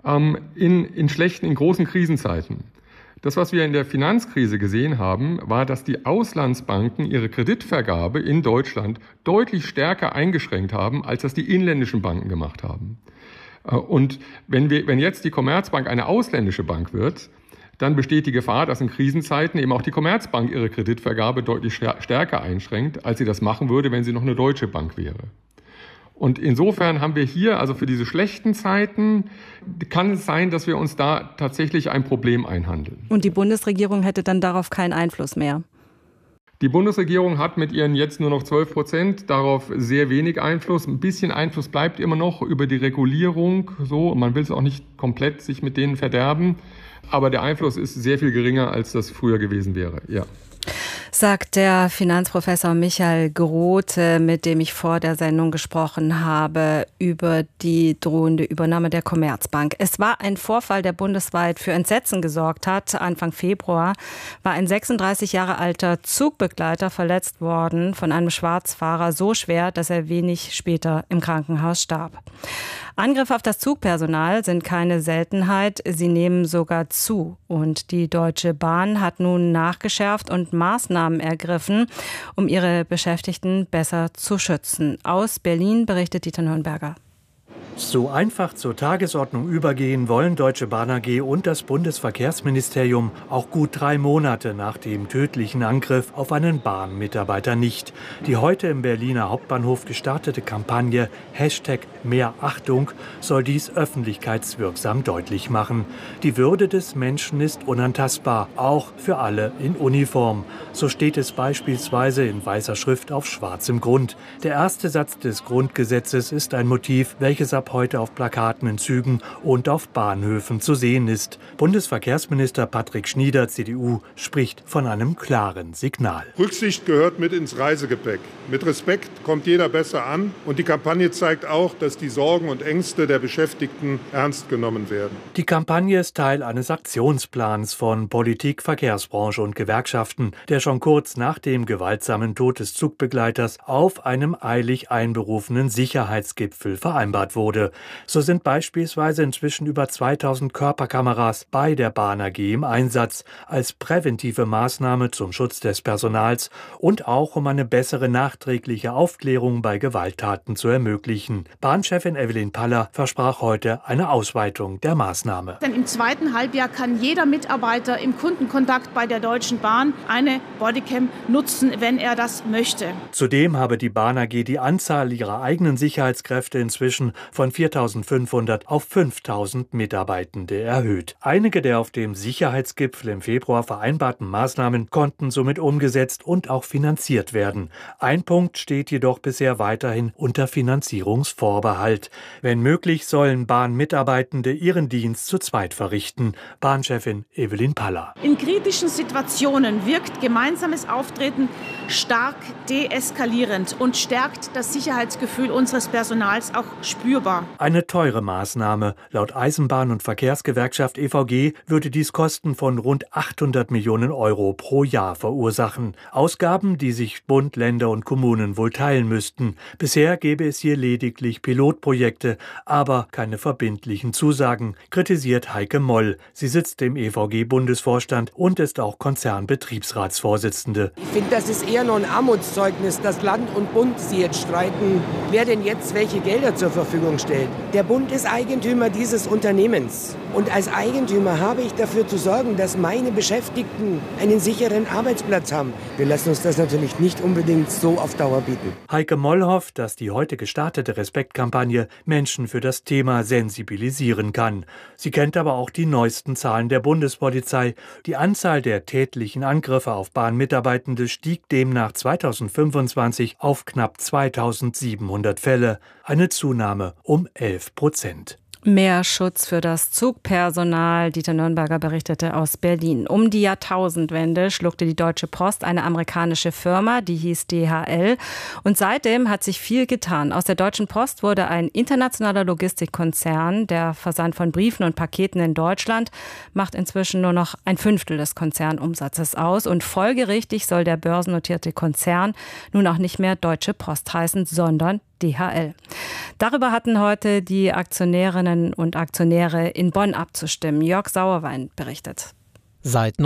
S12: in großen Krisenzeiten? Das, was wir in der Finanzkrise gesehen haben, war, dass die Auslandsbanken ihre Kreditvergabe in Deutschland deutlich stärker eingeschränkt haben, als das die inländischen Banken gemacht haben. Und wenn jetzt die Commerzbank eine ausländische Bank wird, dann besteht die Gefahr, dass in Krisenzeiten eben auch die Commerzbank ihre Kreditvergabe deutlich stärker einschränkt, als sie das machen würde, wenn sie noch eine deutsche Bank wäre. Und insofern haben wir hier, also für diese schlechten Zeiten, kann es sein, dass wir uns da tatsächlich ein Problem einhandeln.
S6: Und die Bundesregierung hätte dann darauf keinen Einfluss mehr?
S12: Die Bundesregierung hat mit ihren jetzt nur noch 12% darauf sehr wenig Einfluss. Ein bisschen Einfluss bleibt immer noch über die Regulierung. So, man will es auch nicht komplett sich mit denen verderben. Aber der Einfluss ist sehr viel geringer, als das früher gewesen wäre. Ja.
S6: sagt der Finanzprofessor Michael Grote, mit dem ich vor der Sendung gesprochen habe über die drohende Übernahme der Commerzbank. Es war ein Vorfall, der bundesweit für Entsetzen gesorgt hat. Anfang Februar war ein 36 Jahre alter Zugbegleiter verletzt worden von einem Schwarzfahrer, so schwer, dass er wenig später im Krankenhaus starb. Angriffe auf das Zugpersonal sind keine Seltenheit, sie nehmen sogar zu. Und die Deutsche Bahn hat nun nachgeschärft und Maßnahmen ergriffen, um ihre Beschäftigten besser zu schützen. Aus Berlin berichtet Dieter Nürnberger.
S13: So einfach zur Tagesordnung übergehen wollen Deutsche Bahn AG und das Bundesverkehrsministerium auch gut 3 Monate nach dem tödlichen Angriff auf einen Bahnmitarbeiter nicht. Die heute im Berliner Hauptbahnhof gestartete Kampagne #MehrAchtung soll dies öffentlichkeitswirksam deutlich machen. Die Würde des Menschen ist unantastbar, auch für alle in Uniform. So steht es beispielsweise in weißer Schrift auf schwarzem Grund. Der erste Satz des Grundgesetzes ist ein Motiv, welches ab heute auf Plakaten in Zügen und auf Bahnhöfen zu sehen ist. Bundesverkehrsminister Patrick Schnieder, CDU, spricht von einem klaren Signal.
S14: Rücksicht gehört mit ins Reisegepäck. Mit Respekt kommt jeder besser an. Und die Kampagne zeigt auch, dass die Sorgen und Ängste der Beschäftigten ernst genommen werden.
S13: Die Kampagne ist Teil eines Aktionsplans von Politik, Verkehrsbranche und Gewerkschaften, der schon kurz nach dem gewaltsamen Tod des Zugbegleiters auf einem eilig einberufenen Sicherheitsgipfel vereinbart wurde. So sind beispielsweise inzwischen über 2000 Körperkameras bei der Bahn AG im Einsatz, als präventive Maßnahme zum Schutz des Personals und auch um eine bessere nachträgliche Aufklärung bei Gewalttaten zu ermöglichen. Bahnchefin Evelyn Paller versprach heute eine Ausweitung der Maßnahme.
S15: Denn im zweiten Halbjahr kann jeder Mitarbeiter im Kundenkontakt bei der Deutschen Bahn eine Bodycam nutzen, wenn er das möchte.
S13: Zudem habe die Bahn AG die Anzahl ihrer eigenen Sicherheitskräfte inzwischen von 4.500 auf 5.000 Mitarbeitende erhöht. Einige der auf dem Sicherheitsgipfel im Februar vereinbarten Maßnahmen konnten somit umgesetzt und auch finanziert werden. Ein Punkt steht jedoch bisher weiterhin unter Finanzierungsvorbehalt. Wenn möglich, sollen Bahnmitarbeitende ihren Dienst zu zweit verrichten. Bahnchefin Evelyn Paller.
S15: In kritischen Situationen wirkt gemeinsames Auftreten stark deeskalierend und stärkt das Sicherheitsgefühl unseres Personals auch spürbar.
S13: Eine teure Maßnahme. Laut Eisenbahn- und Verkehrsgewerkschaft EVG würde dies Kosten von rund 800 Millionen Euro pro Jahr verursachen. Ausgaben, die sich Bund, Länder und Kommunen wohl teilen müssten. Bisher gäbe es hier lediglich Pilotprojekte, aber keine verbindlichen Zusagen, kritisiert Heike Moll. Sie sitzt im EVG-Bundesvorstand und ist auch Konzernbetriebsratsvorsitzende.
S16: Ich finde, das ist eher noch ein Armutszeugnis, dass Land und Bund sich jetzt streiten, wer denn jetzt welche Gelder zur Verfügung stellt. Der Bund ist Eigentümer dieses Unternehmens. Und als Eigentümer habe ich dafür zu sorgen, dass meine Beschäftigten einen sicheren Arbeitsplatz haben. Wir lassen uns das natürlich nicht unbedingt so auf Dauer bieten.
S13: Heike Moll hofft, dass die heute gestartete Respektkampagne Menschen für das Thema sensibilisieren kann. Sie kennt aber auch die neuesten Zahlen der Bundespolizei. Die Anzahl der tätlichen Angriffe auf Bahnmitarbeitende stieg demnach 2025 auf knapp 2700 Fälle. Eine Zunahme um 11%.
S6: Mehr Schutz für das Zugpersonal. Dieter Nürnberger berichtete aus Berlin. Um die Jahrtausendwende schluckte die Deutsche Post eine amerikanische Firma, die hieß DHL. Und seitdem hat sich viel getan. Aus der Deutschen Post wurde ein internationaler Logistikkonzern. Der Versand von Briefen und Paketen in Deutschland macht inzwischen nur noch 1/5 des Konzernumsatzes aus. Und folgerichtig soll der börsennotierte Konzern nun auch nicht mehr Deutsche Post heißen, sondern DHL. Darüber hatten heute die Aktionärinnen und Aktionäre in Bonn abzustimmen. Jörg Sauerwein berichtet.
S17: Seit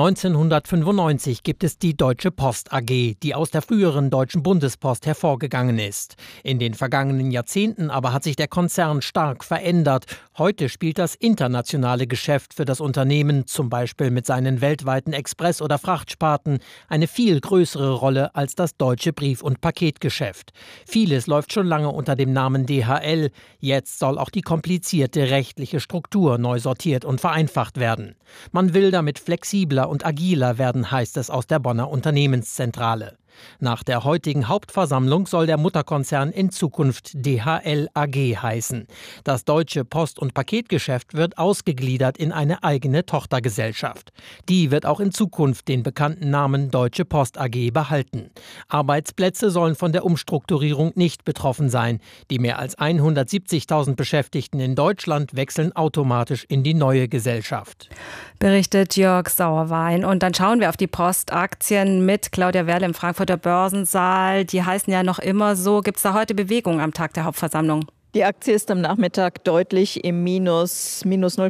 S17: 1995 gibt es die Deutsche Post AG, die aus der früheren Deutschen Bundespost hervorgegangen ist. In den vergangenen Jahrzehnten aber hat sich der Konzern stark verändert. Heute spielt das internationale Geschäft für das Unternehmen, zum Beispiel mit seinen weltweiten Express- oder Frachtsparten, eine viel größere Rolle als das deutsche Brief- und Paketgeschäft. Vieles läuft schon lange unter dem Namen DHL. Jetzt soll auch die komplizierte rechtliche Struktur neu sortiert und vereinfacht werden. Man will damit flexibler und agiler werden, heißt es aus der Bonner Unternehmenszentrale. Nach der heutigen Hauptversammlung soll der Mutterkonzern in Zukunft DHL AG heißen. Das deutsche Post- und Paketgeschäft wird ausgegliedert in eine eigene Tochtergesellschaft. Die wird auch in Zukunft den bekannten Namen Deutsche Post AG behalten. Arbeitsplätze sollen von der Umstrukturierung nicht betroffen sein. Die mehr als 170.000 Beschäftigten in Deutschland wechseln automatisch in die neue Gesellschaft.
S6: Berichtet Jörg Sauerwein. Und dann schauen wir auf die Postaktien mit Claudia Werle im Frankfurter Börsensaal. Die heißen ja noch immer so. Gibt es da heute Bewegung am Tag der Hauptversammlung?
S18: Die Aktie ist am Nachmittag deutlich im minus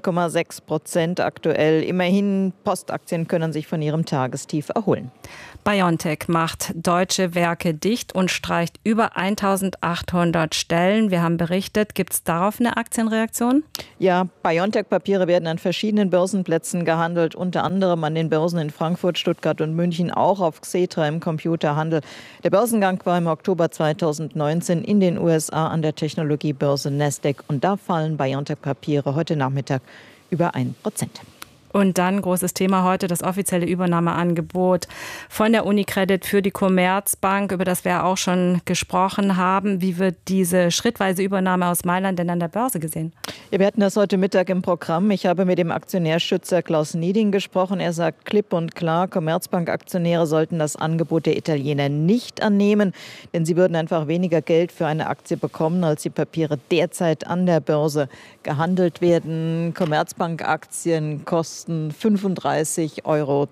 S18: 0,6% aktuell. Immerhin, Postaktien können sich von ihrem Tagestief erholen.
S6: BioNTech macht deutsche Werke dicht und streicht über 1.800 Stellen. Wir haben berichtet, gibt es darauf eine Aktienreaktion?
S18: Ja, BioNTech-Papiere werden an verschiedenen Börsenplätzen gehandelt, unter anderem an den Börsen in Frankfurt, Stuttgart und München, auch auf Xetra im Computerhandel. Der Börsengang war im Oktober 2019 in den USA an der Technologiebörse Nasdaq und da fallen BioNTech-Papiere heute Nachmittag über 1%.
S6: Und dann großes Thema heute, das offizielle Übernahmeangebot von der UniCredit für die Commerzbank, über das wir auch schon gesprochen haben. Wie wird diese schrittweise Übernahme aus Mailand denn an der Börse gesehen?
S18: Ja, wir hatten das heute Mittag im Programm. Ich habe mit dem Aktionärschützer Klaus Nieding gesprochen. Er sagt klipp und klar, Commerzbank-Aktionäre sollten das Angebot der Italiener nicht annehmen, denn sie würden einfach weniger Geld für eine Aktie bekommen, als die Papiere derzeit an der Börse gehandelt werden. Commerzbank-Aktien kosten 35,42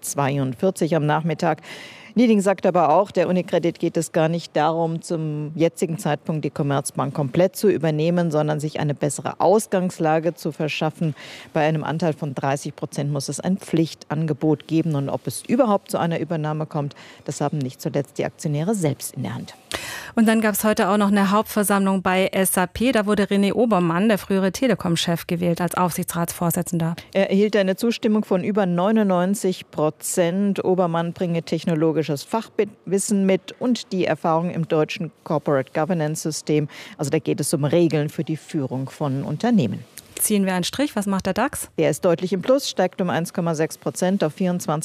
S18: € am Nachmittag. Nieding sagt aber auch, der UniCredit geht es gar nicht darum, zum jetzigen Zeitpunkt die Commerzbank komplett zu übernehmen, sondern sich eine bessere Ausgangslage zu verschaffen. Bei einem Anteil von 30% muss es ein Pflichtangebot geben. Und ob es überhaupt zu einer Übernahme kommt, das haben nicht zuletzt die Aktionäre selbst in der Hand.
S6: Und dann gab es heute auch noch eine Hauptversammlung bei SAP. Da wurde René Obermann, der frühere Telekom-Chef, gewählt als Aufsichtsratsvorsitzender.
S18: Er erhielt eine Zustimmung von über 99%. Obermann bringe technologisches Fachwissen mit und die Erfahrung im deutschen Corporate Governance System. Also da geht es um Regeln für die Führung von Unternehmen.
S6: Ziehen wir einen Strich. Was macht der DAX?
S18: Der ist deutlich im Plus, steigt um 1,6% auf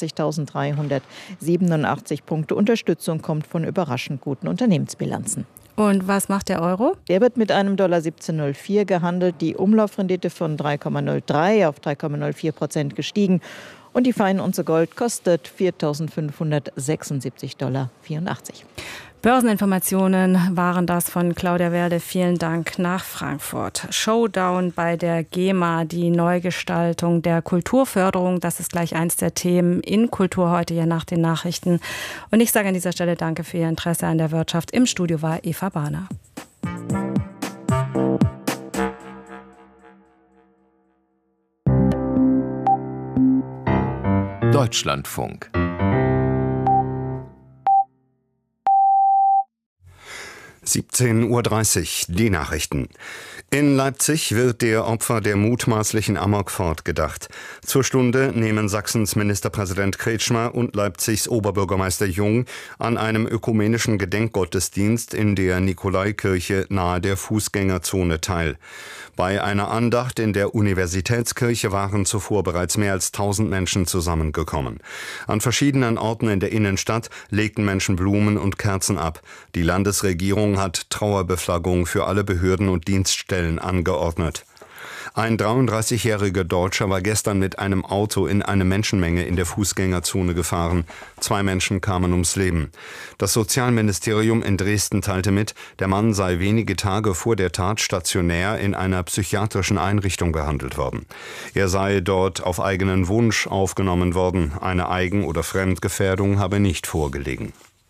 S18: 24.387 Punkte. Unterstützung kommt von überraschend guten Unternehmensbilanzen.
S6: Und was macht der Euro?
S18: Der wird mit einem $17,04 gehandelt. Die Umlaufrendite von 3,03 auf 3,04% gestiegen. Und die Feinunze Gold kostet $4.576,84.
S6: Börseninformationen waren das von Claudia Werle. Vielen Dank nach Frankfurt. Showdown bei der GEMA, die Neugestaltung der Kulturförderung. Das ist gleich eins der Themen in Kultur heute hier nach den Nachrichten. Und ich sage an dieser Stelle danke für Ihr Interesse an der Wirtschaft. Im Studio war Eva Bahner.
S5: Deutschlandfunk.
S4: (17:30 Uhr), die Nachrichten. In Leipzig wird der Opfer der mutmaßlichen Amokfahrt gedacht. Zur Stunde nehmen Sachsens Ministerpräsident Kretschmer und Leipzigs Oberbürgermeister Jung an einem ökumenischen Gedenkgottesdienst in der Nikolaikirche nahe der Fußgängerzone teil. Bei einer Andacht in der Universitätskirche waren zuvor bereits mehr als 1000 Menschen zusammengekommen. An verschiedenen Orten in der Innenstadt legten Menschen Blumen und Kerzen ab. Die Landesregierung hat Trauerbeflaggung für alle Behörden und Dienststellen angeordnet. Ein 33-jähriger Deutscher war gestern mit einem Auto in eine Menschenmenge in der Fußgängerzone gefahren. 2 Menschen kamen ums Leben. Das Sozialministerium in Dresden teilte mit, der Mann sei wenige Tage vor der Tat stationär in einer psychiatrischen Einrichtung behandelt worden. Er sei dort auf eigenen Wunsch aufgenommen worden. Eine Eigen- oder Fremdgefährdung habe nicht vorgelegen.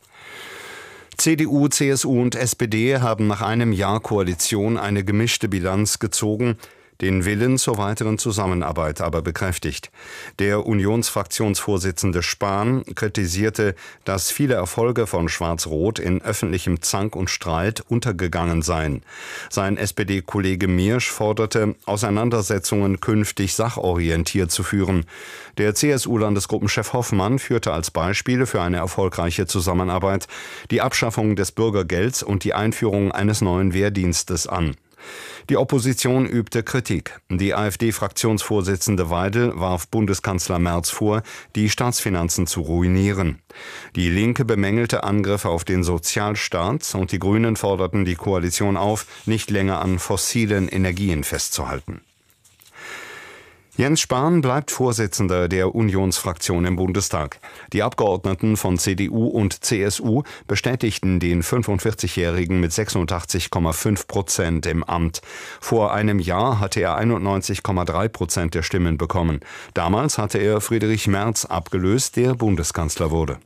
S4: CDU, CSU und SPD haben nach einem Jahr Koalition eine gemischte Bilanz gezogen, den Willen zur weiteren Zusammenarbeit aber bekräftigt. Der Unionsfraktionsvorsitzende Spahn kritisierte, dass viele Erfolge von Schwarz-Rot in öffentlichem Zank und Streit untergegangen seien. Sein SPD-Kollege Miersch forderte, Auseinandersetzungen künftig sachorientiert zu führen. Der CSU-Landesgruppenchef Hoffmann führte als Beispiele für eine erfolgreiche Zusammenarbeit die Abschaffung des Bürgergelds und die Einführung eines neuen Wehrdienstes an. Die Opposition übte Kritik. Die AfD-Fraktionsvorsitzende Weidel warf Bundeskanzler Merz vor, die Staatsfinanzen zu ruinieren. Die Linke bemängelte Angriffe auf den Sozialstaat und die Grünen forderten die Koalition auf, nicht länger an fossilen Energien festzuhalten. Jens Spahn bleibt Vorsitzender der Unionsfraktion im Bundestag. Die Abgeordneten von CDU und CSU bestätigten den 45-Jährigen mit 86,5% im Amt. Vor einem Jahr hatte er 91,3% der Stimmen bekommen. Damals hatte er Friedrich Merz abgelöst, der Bundeskanzler wurde.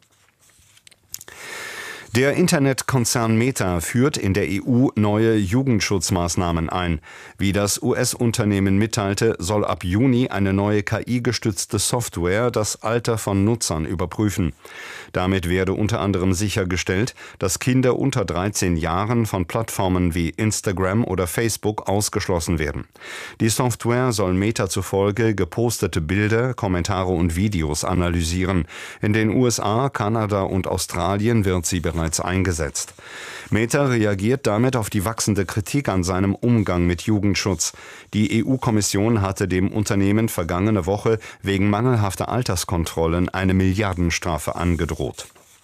S4: Der Internetkonzern Meta führt in der EU neue Jugendschutzmaßnahmen ein. Wie das US-Unternehmen mitteilte, soll ab Juni eine neue KI-gestützte Software das Alter von Nutzern überprüfen. Damit werde unter anderem sichergestellt, dass Kinder unter 13 Jahren von Plattformen wie Instagram oder Facebook ausgeschlossen werden. Die Software soll Meta zufolge gepostete Bilder, Kommentare und Videos analysieren. In den USA, Kanada und Australien wird sie bereits eingesetzt. Meta reagiert damit auf die wachsende Kritik an seinem Umgang mit Jugendschutz. Die EU-Kommission hatte dem Unternehmen vergangene Woche wegen mangelhafter Alterskontrollen eine Milliardenstrafe angedroht.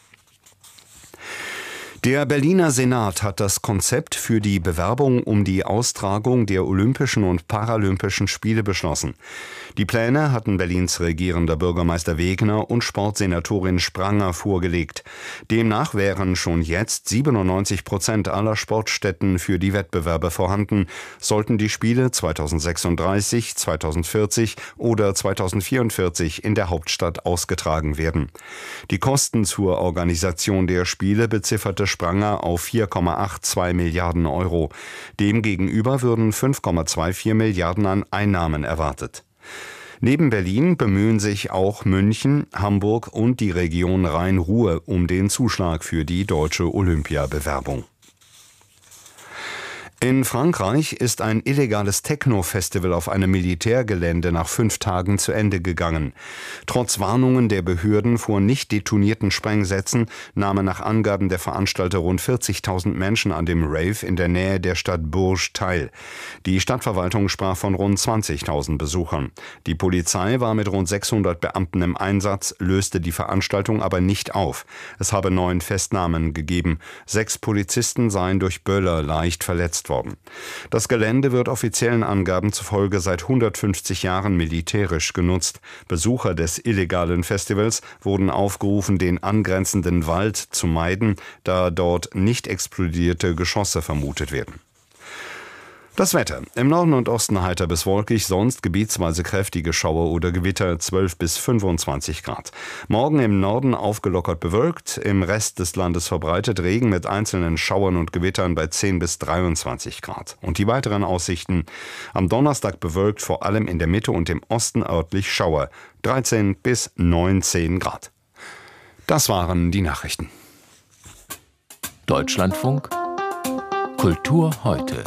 S4: Der Berliner Senat hat das Konzept für die Bewerbung um die Austragung der Olympischen und Paralympischen Spiele beschlossen. Die Pläne hatten Berlins regierender Bürgermeister Wegner und Sportsenatorin Spranger vorgelegt. Demnach wären schon jetzt 97% aller Sportstätten für die Wettbewerbe vorhanden, sollten die Spiele 2036, 2040 oder 2044 in der Hauptstadt ausgetragen werden. Die Kosten zur Organisation der Spiele bezifferte Spranger auf 4,82 Milliarden Euro. Demgegenüber würden 5,24 Milliarden an Einnahmen erwartet. Neben Berlin bemühen sich auch München, Hamburg und die Region Rhein-Ruhr um den Zuschlag für die deutsche Olympiabewerbung. In Frankreich ist ein illegales Techno-Festival auf einem Militärgelände nach 5 Tagen zu Ende gegangen. Trotz Warnungen der Behörden vor nicht detonierten Sprengsätzen nahmen nach Angaben der Veranstalter rund 40.000 Menschen an dem Rave in der Nähe der Stadt Bourges teil. Die Stadtverwaltung sprach von rund 20.000 Besuchern. Die Polizei war mit rund 600 Beamten im Einsatz, löste die Veranstaltung aber nicht auf. Es habe 9 Festnahmen gegeben. 6 Polizisten seien durch Böller leicht verletzt worden. Das Gelände wird offiziellen Angaben zufolge seit 150 Jahren militärisch genutzt. Besucher des illegalen Festivals wurden aufgerufen, den angrenzenden Wald zu meiden, da dort nicht explodierte Geschosse vermutet werden. Das Wetter. Im Norden und Osten heiter bis wolkig, sonst gebietsweise kräftige Schauer oder Gewitter, 12 bis 25 Grad. Morgen im Norden aufgelockert bewölkt, im Rest des Landes verbreitet Regen mit einzelnen Schauern und Gewittern bei 10 bis 23 Grad. Und die weiteren Aussichten. Am Donnerstag bewölkt, vor allem in der Mitte und im Osten örtlich Schauer, 13 bis 19 Grad. Das waren die Nachrichten.
S5: Deutschlandfunk Kultur heute.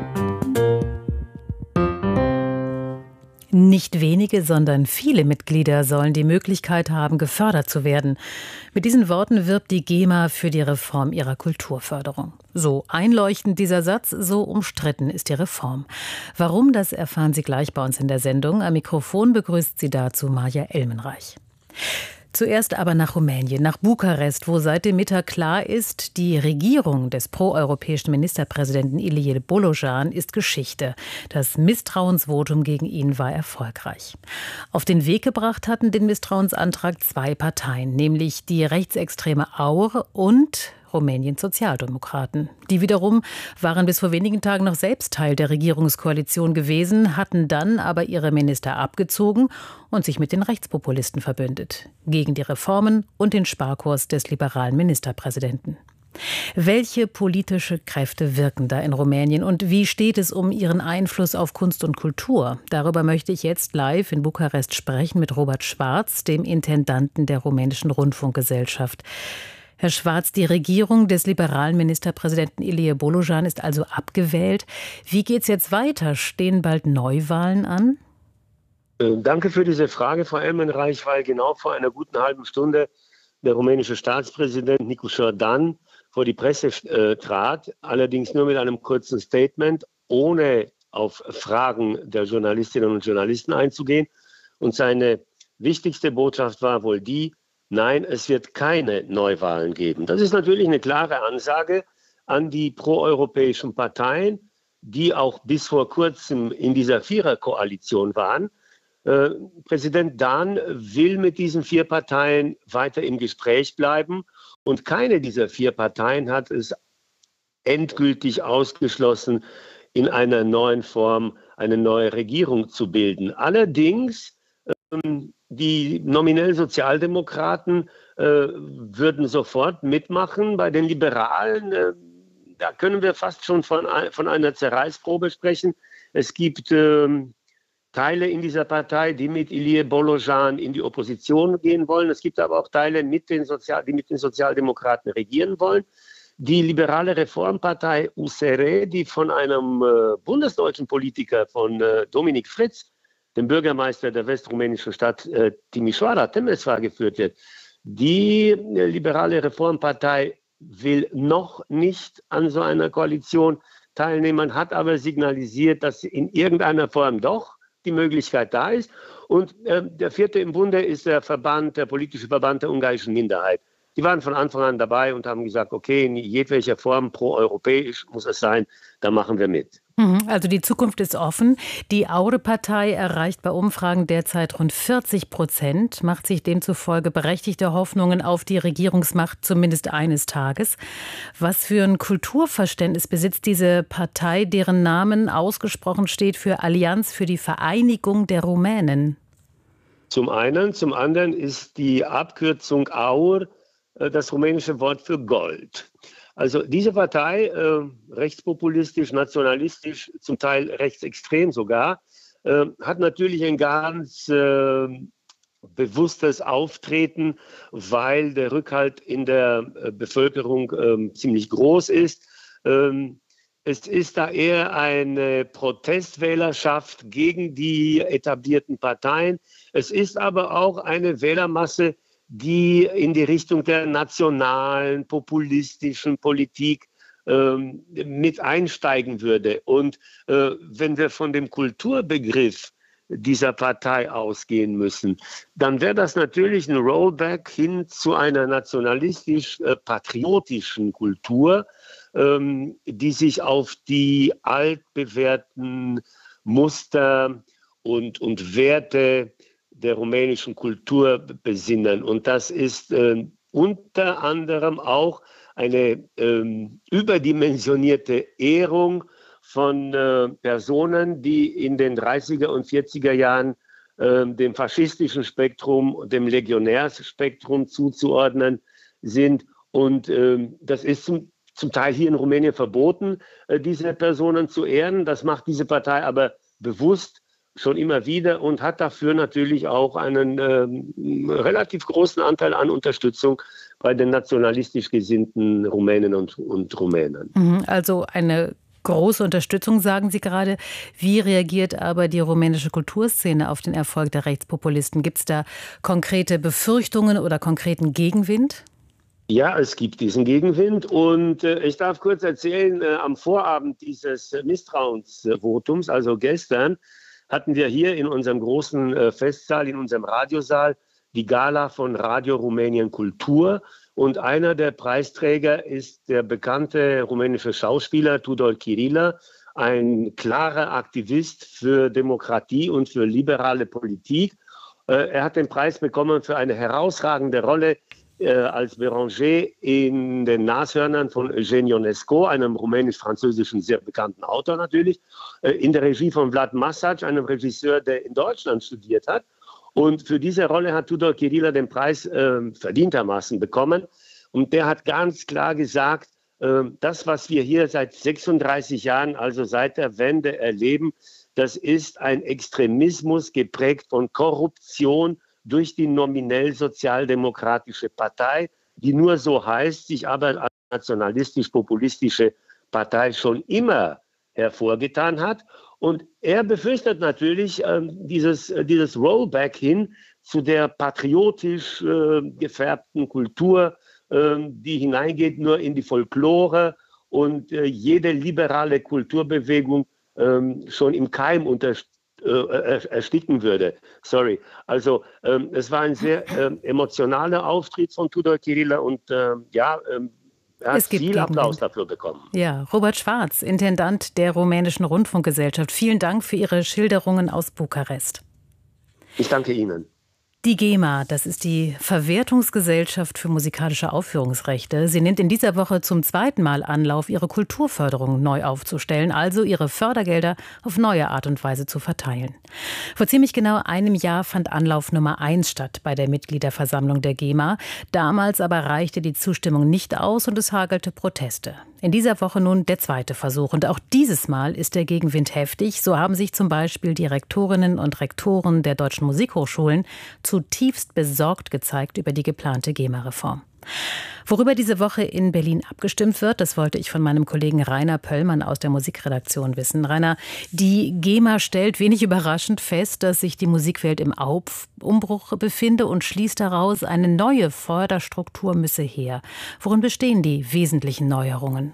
S19: Nicht wenige, sondern viele Mitglieder sollen die Möglichkeit haben, gefördert zu werden. Mit diesen Worten wirbt die GEMA für die Reform ihrer Kulturförderung. So einleuchtend dieser Satz, so umstritten ist die Reform. Warum, das erfahren Sie gleich bei uns in der Sendung. Am Mikrofon begrüßt Sie dazu Maja Elmenreich. Zuerst aber nach Rumänien, nach Bukarest, wo seit dem Mittag klar ist, die Regierung des proeuropäischen Ministerpräsidenten Ilie Bolojan ist Geschichte. Das Misstrauensvotum gegen ihn war erfolgreich. Auf den Weg gebracht hatten den Misstrauensantrag 2 Parteien, nämlich die rechtsextreme AUR und Rumäniens Sozialdemokraten. Die wiederum waren bis vor wenigen Tagen noch selbst Teil der Regierungskoalition gewesen, hatten dann aber ihre Minister abgezogen und sich mit den Rechtspopulisten verbündet. Gegen die Reformen und den Sparkurs des liberalen Ministerpräsidenten. Welche politische Kräfte wirken da in Rumänien und wie steht es um ihren Einfluss auf Kunst und Kultur? Darüber möchte ich jetzt live in Bukarest sprechen mit Robert Schwarz, dem Intendanten der rumänischen Rundfunkgesellschaft. Herr Schwarz, die Regierung des liberalen Ministerpräsidenten Ilie Bolojan ist also abgewählt. Wie geht's jetzt weiter? Stehen bald Neuwahlen an?
S20: Danke für diese Frage, Frau Elmenreich, weil genau vor einer guten halben Stunde der rumänische Staatspräsident Nicu Șordan vor die Presse trat, allerdings nur mit einem kurzen Statement, ohne auf Fragen der Journalistinnen und Journalisten einzugehen. Und seine wichtigste Botschaft war wohl die: Nein, es wird keine Neuwahlen geben. Das ist natürlich eine klare Ansage an die proeuropäischen Parteien, die auch bis vor kurzem in dieser Viererkoalition waren. Präsident Dahn will mit diesen 4 Parteien weiter im Gespräch bleiben. Und keine dieser 4 Parteien hat es endgültig ausgeschlossen, in einer neuen Form eine neue Regierung zu bilden. Allerdings, die nominell Sozialdemokraten würden sofort mitmachen. Bei den Liberalen, da können wir fast schon von einer Zerreißprobe sprechen. Es gibt Teile in dieser Partei, die mit Ilie Bolojan in die Opposition gehen wollen. Es gibt aber auch Teile, die mit den Sozialdemokraten regieren wollen. Die liberale Reformpartei USR, die von einem bundesdeutschen Politiker, von Dominik Fritz, dem Bürgermeister der westrumänischen Stadt Timișoara, Temesvar, geführt wird. Die liberale Reformpartei will noch nicht an so einer Koalition teilnehmen, hat aber signalisiert, dass in irgendeiner Form doch die Möglichkeit da ist. Und der 4. im Bunde ist der politische Verband der ungarischen Minderheit. Die waren von Anfang an dabei und haben gesagt, okay, in jedwelcher Form proeuropäisch muss es sein, da machen wir mit.
S19: Also die Zukunft ist offen. Die Aude-Partei erreicht bei Umfragen derzeit rund 40%, macht sich demzufolge berechtigte Hoffnungen auf die Regierungsmacht zumindest eines Tages. Was für ein Kulturverständnis besitzt diese Partei, deren Namen ausgesprochen steht für Allianz für die Vereinigung der Rumänen?
S20: Zum einen, zum anderen ist die Abkürzung AUR das rumänische Wort für Gold. Also diese Partei, rechtspopulistisch, nationalistisch, zum Teil rechtsextrem sogar, hat natürlich ein ganz bewusstes Auftreten, weil der Rückhalt in der Bevölkerung ziemlich groß ist. Es ist da eher eine Protestwählerschaft gegen die etablierten Parteien. Es ist aber auch eine Wählermasse, die in die Richtung der nationalen, populistischen Politik mit einsteigen würde. Und wenn wir von dem Kulturbegriff dieser Partei ausgehen müssen, dann wäre das natürlich ein Rollback hin zu einer nationalistisch-patriotischen Kultur, die sich auf die altbewährten Muster und Werte der rumänischen Kultur besinnen. Und das ist unter anderem auch eine überdimensionierte Ehrung von Personen, die in den 30er und 40er Jahren dem faschistischen Spektrum, dem Legionärsspektrum zuzuordnen sind. Und das ist zum Teil hier in Rumänien verboten, diese Personen zu ehren. Das macht diese Partei aber bewusst schon immer wieder und hat dafür natürlich auch einen relativ großen Anteil an Unterstützung bei den nationalistisch gesinnten Rumänen und Rumänen.
S19: Also eine große Unterstützung, sagen Sie gerade. Wie reagiert aber die rumänische Kulturszene auf den Erfolg der Rechtspopulisten? Gibt es da konkrete Befürchtungen oder konkreten Gegenwind?
S20: Ja, es gibt diesen Gegenwind und ich darf kurz erzählen, am Vorabend dieses Misstrauensvotums, also gestern, hatten wir hier in unserem großen Festsaal, in unserem Radiosaal, die Gala von Radio Rumänien Kultur. Und einer der Preisträger ist der bekannte rumänische Schauspieler Tudor Chirilă, ein klarer Aktivist für Demokratie und für liberale Politik. Er hat den Preis bekommen für eine herausragende Rolle als Béranger in den Nashörnern von Eugène Ionesco, einem rumänisch-französischen sehr bekannten Autor natürlich, in der Regie von Vlad Masac, einem Regisseur, der in Deutschland studiert hat. Und für diese Rolle hat Tudor Chirilă den Preis verdientermaßen bekommen. Und der hat ganz klar gesagt, das, was wir hier seit 36 Jahren, also seit der Wende erleben, das ist ein Extremismus geprägt von Korruption durch die nominell sozialdemokratische Partei, die nur so heißt, sich aber als nationalistisch-populistische Partei schon immer hervorgetan hat. Und er befürchtet natürlich dieses Rollback hin zu der patriotisch gefärbten Kultur, die hineingeht nur in die Folklore. Und jede liberale Kulturbewegung schon im Keim ersticken würde. Sorry. Also es war ein sehr emotionaler Auftritt von Tudor Cirilă und er hat viel Applaus dafür bekommen.
S19: Ja, Robert Schwarz, Intendant der Rumänischen Rundfunkgesellschaft. Vielen Dank für Ihre Schilderungen aus Bukarest.
S20: Ich danke Ihnen.
S19: Die GEMA, das ist die Verwertungsgesellschaft für musikalische Aufführungsrechte. Sie nimmt in dieser Woche zum zweiten Mal Anlauf, ihre Kulturförderung neu aufzustellen, also ihre Fördergelder auf neue Art und Weise zu verteilen. Vor ziemlich genau einem Jahr fand Anlauf Nummer 1 statt bei der Mitgliederversammlung der GEMA. Damals aber reichte die Zustimmung nicht aus und es hagelte Proteste. In dieser Woche nun der zweite Versuch. Und auch dieses Mal ist der Gegenwind heftig. So haben sich zum Beispiel die Rektorinnen und Rektoren der deutschen Musikhochschulen zutiefst besorgt gezeigt über die geplante GEMA-Reform. Worüber diese Woche in Berlin abgestimmt wird, das wollte ich von meinem Kollegen Rainer Pöllmann aus der Musikredaktion wissen. Rainer, die GEMA stellt wenig überraschend fest, dass sich die Musikwelt im Umbruch befinde und schließt daraus, eine neue Förderstruktur müsse her. Worin bestehen die wesentlichen Neuerungen?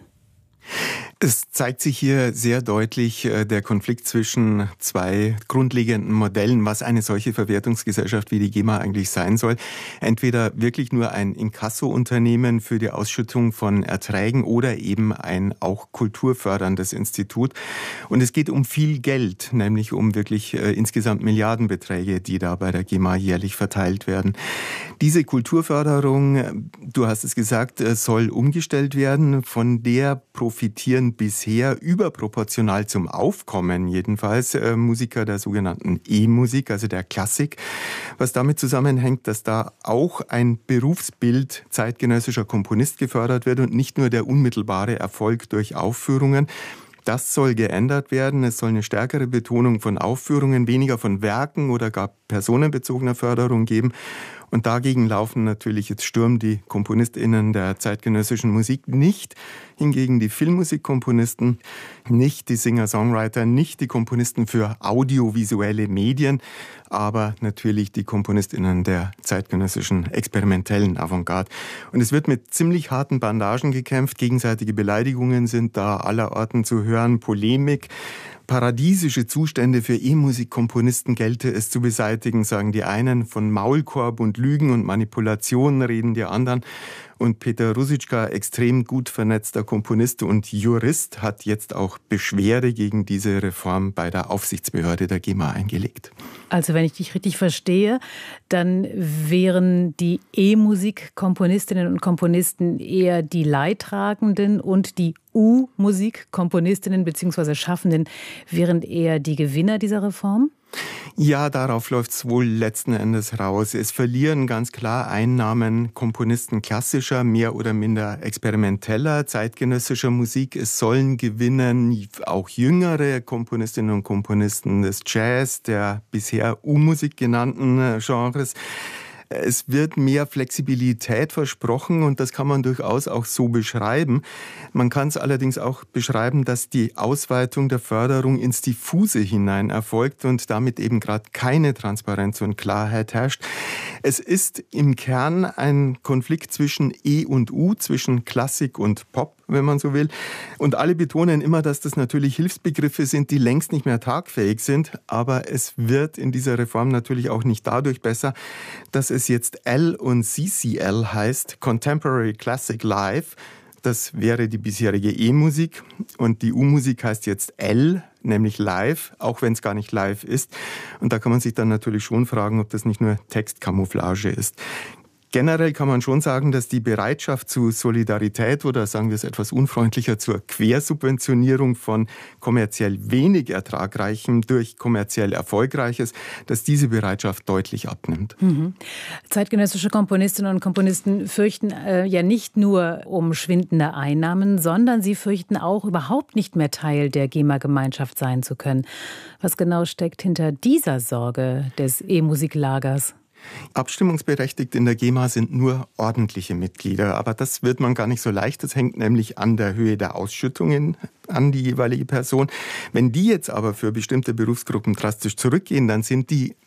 S21: Es zeigt sich hier sehr deutlich der Konflikt zwischen zwei grundlegenden Modellen, was eine solche Verwertungsgesellschaft wie die GEMA eigentlich sein soll. Entweder wirklich nur ein Inkasso-Unternehmen für die Ausschüttung von Erträgen oder eben ein auch kulturförderndes Institut. Und es geht um viel Geld, nämlich um wirklich insgesamt Milliardenbeträge, die da bei der GEMA jährlich verteilt werden. Diese Kulturförderung, du hast es gesagt, soll umgestellt werden. Von der profitieren bisher überproportional zum Aufkommen jedenfalls Musiker der sogenannten E-Musik, also der Klassik, was damit zusammenhängt, dass da auch ein Berufsbild zeitgenössischer Komponist gefördert wird und nicht nur der unmittelbare Erfolg durch Aufführungen. Das soll geändert werden. Es soll eine stärkere Betonung von Aufführungen, weniger von Werken oder gar personenbezogener Förderung geben. Und dagegen laufen natürlich jetzt Sturm die KomponistInnen der zeitgenössischen Musik nicht. Hingegen die Filmmusikkomponisten, nicht die Singer-Songwriter, nicht die Komponisten für audiovisuelle Medien, aber natürlich die KomponistInnen der zeitgenössischen experimentellen Avantgarde. Und es wird mit ziemlich harten Bandagen gekämpft. Gegenseitige Beleidigungen sind da allerorten zu hören, Polemik. Paradiesische Zustände für E-Musikkomponisten gelte es zu beseitigen, sagen die einen. Von Maulkorb und Lügen und Manipulationen reden die anderen. Und Peter Ruzicka, extrem gut vernetzter Komponist und Jurist, hat jetzt auch Beschwerde gegen diese Reform bei der Aufsichtsbehörde der GEMA eingelegt.
S19: Also wenn ich dich richtig verstehe, dann wären die E-Musik-Komponistinnen und Komponisten eher die Leidtragenden und die U-Musik-Komponistinnen bzw. Schaffenden wären eher die Gewinner dieser Reform?
S21: Ja, darauf läuft es wohl letzten Endes raus. Es verlieren ganz klar Einnahmen Komponisten klassischer, mehr oder minder experimenteller, zeitgenössischer Musik. Es sollen gewinnen auch jüngere Komponistinnen und Komponisten des Jazz, der bisher U-Musik genannten Genres. Es wird mehr Flexibilität versprochen und das kann man durchaus auch so beschreiben. Man kann es allerdings auch beschreiben, dass die Ausweitung der Förderung ins Diffuse hinein erfolgt und damit eben gerade keine Transparenz und Klarheit herrscht. Es ist im Kern ein Konflikt zwischen E und U, zwischen Klassik und Pop, wenn man so will. Und alle betonen immer, dass das natürlich Hilfsbegriffe sind, die längst nicht mehr tragfähig sind. Aber es wird in dieser Reform natürlich auch nicht dadurch besser, dass es jetzt L und CCL heißt, Contemporary Classic Live. Das wäre die bisherige E-Musik. Und die U-Musik heißt jetzt L, nämlich live, auch wenn es gar nicht live ist. Und da kann man sich dann natürlich schon fragen, ob das nicht nur Textkamouflage ist. Generell kann man schon sagen, dass die Bereitschaft zu Solidarität oder sagen wir es etwas unfreundlicher zur Quersubventionierung von kommerziell wenig Ertragreichem durch kommerziell Erfolgreiches, dass diese Bereitschaft deutlich abnimmt.
S19: Mhm. Zeitgenössische Komponistinnen und Komponisten fürchten ja nicht nur um schwindende Einnahmen, sondern sie fürchten auch, überhaupt nicht mehr Teil der GEMA-Gemeinschaft sein zu können. Was genau steckt hinter dieser Sorge des E-Musiklagers?
S21: Abstimmungsberechtigt in der GEMA sind nur ordentliche Mitglieder, aber das wird man gar nicht so leicht. Das hängt nämlich an der Höhe der Ausschüttungen an die jeweilige Person. Wenn die jetzt aber für bestimmte Berufsgruppen drastisch zurückgehen, dann sind die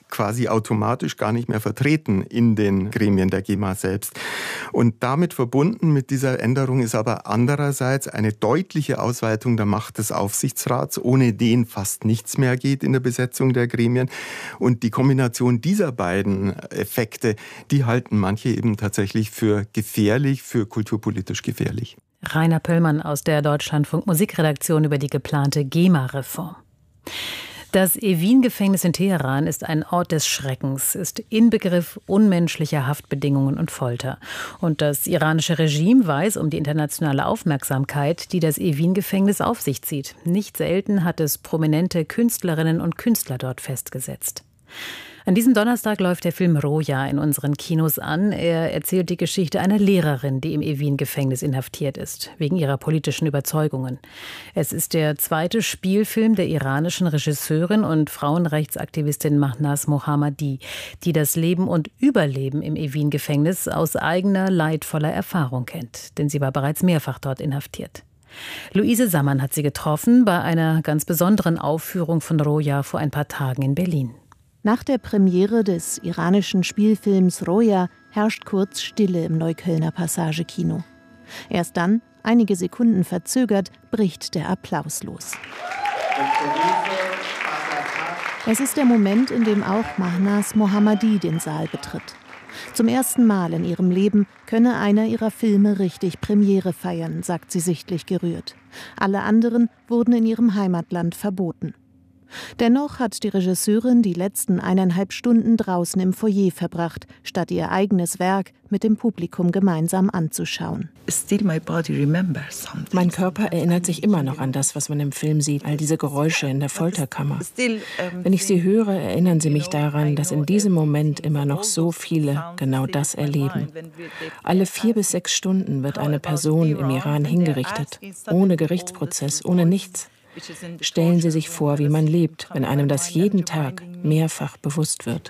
S21: quasi automatisch gar nicht mehr vertreten in den Gremien der GEMA selbst. Und damit verbunden mit dieser Änderung ist aber andererseits eine deutliche Ausweitung der Macht des Aufsichtsrats, ohne den fast nichts mehr geht in der Besetzung der Gremien. Und die Kombination dieser beiden Effekte, die halten manche eben tatsächlich für gefährlich, für kulturpolitisch gefährlich.
S19: Rainer Pöllmann aus der Deutschlandfunk Musikredaktion über die geplante GEMA-Reform. Das Evin-Gefängnis in Teheran ist ein Ort des Schreckens, ist Inbegriff unmenschlicher Haftbedingungen und Folter. Und das iranische Regime weiß um die internationale Aufmerksamkeit, die das Evin-Gefängnis auf sich zieht. Nicht selten hat es prominente Künstlerinnen und Künstler dort festgesetzt. An diesem Donnerstag läuft der Film Roja in unseren Kinos an. Er erzählt die Geschichte einer Lehrerin, die im Evin-Gefängnis inhaftiert ist, wegen ihrer politischen Überzeugungen. Es ist der zweite Spielfilm der iranischen Regisseurin und Frauenrechtsaktivistin Mahnaz Mohammadi, die das Leben und Überleben im Evin-Gefängnis aus eigener leidvoller Erfahrung kennt. Denn sie war bereits mehrfach dort inhaftiert. Luise Sammann hat sie getroffen bei einer ganz besonderen Aufführung von Roja vor ein paar Tagen in Berlin.
S1: Nach der Premiere des iranischen Spielfilms Roja herrscht kurz Stille im Neuköllner Passage-Kino. Erst dann, einige Sekunden verzögert, bricht der Applaus los. Es ist der Moment, in dem auch Mahnaz Mohammadi den Saal betritt. Zum ersten Mal in ihrem Leben könne einer ihrer Filme richtig Premiere feiern, sagt sie sichtlich gerührt. Alle anderen wurden in ihrem Heimatland verboten. Dennoch hat die Regisseurin die letzten 1,5 Stunden draußen im Foyer verbracht, statt ihr eigenes Werk mit dem Publikum gemeinsam anzuschauen.
S22: Mein Körper erinnert sich immer noch an das, was man im Film sieht, all diese Geräusche in der Folterkammer. Wenn ich sie höre, erinnern sie mich daran, dass in diesem Moment immer noch so viele genau das erleben. Alle 4 bis 6 Stunden wird eine Person im Iran hingerichtet, ohne Gerichtsprozess, ohne nichts. Stellen Sie sich vor, wie man lebt, wenn einem das jeden Tag mehrfach bewusst wird.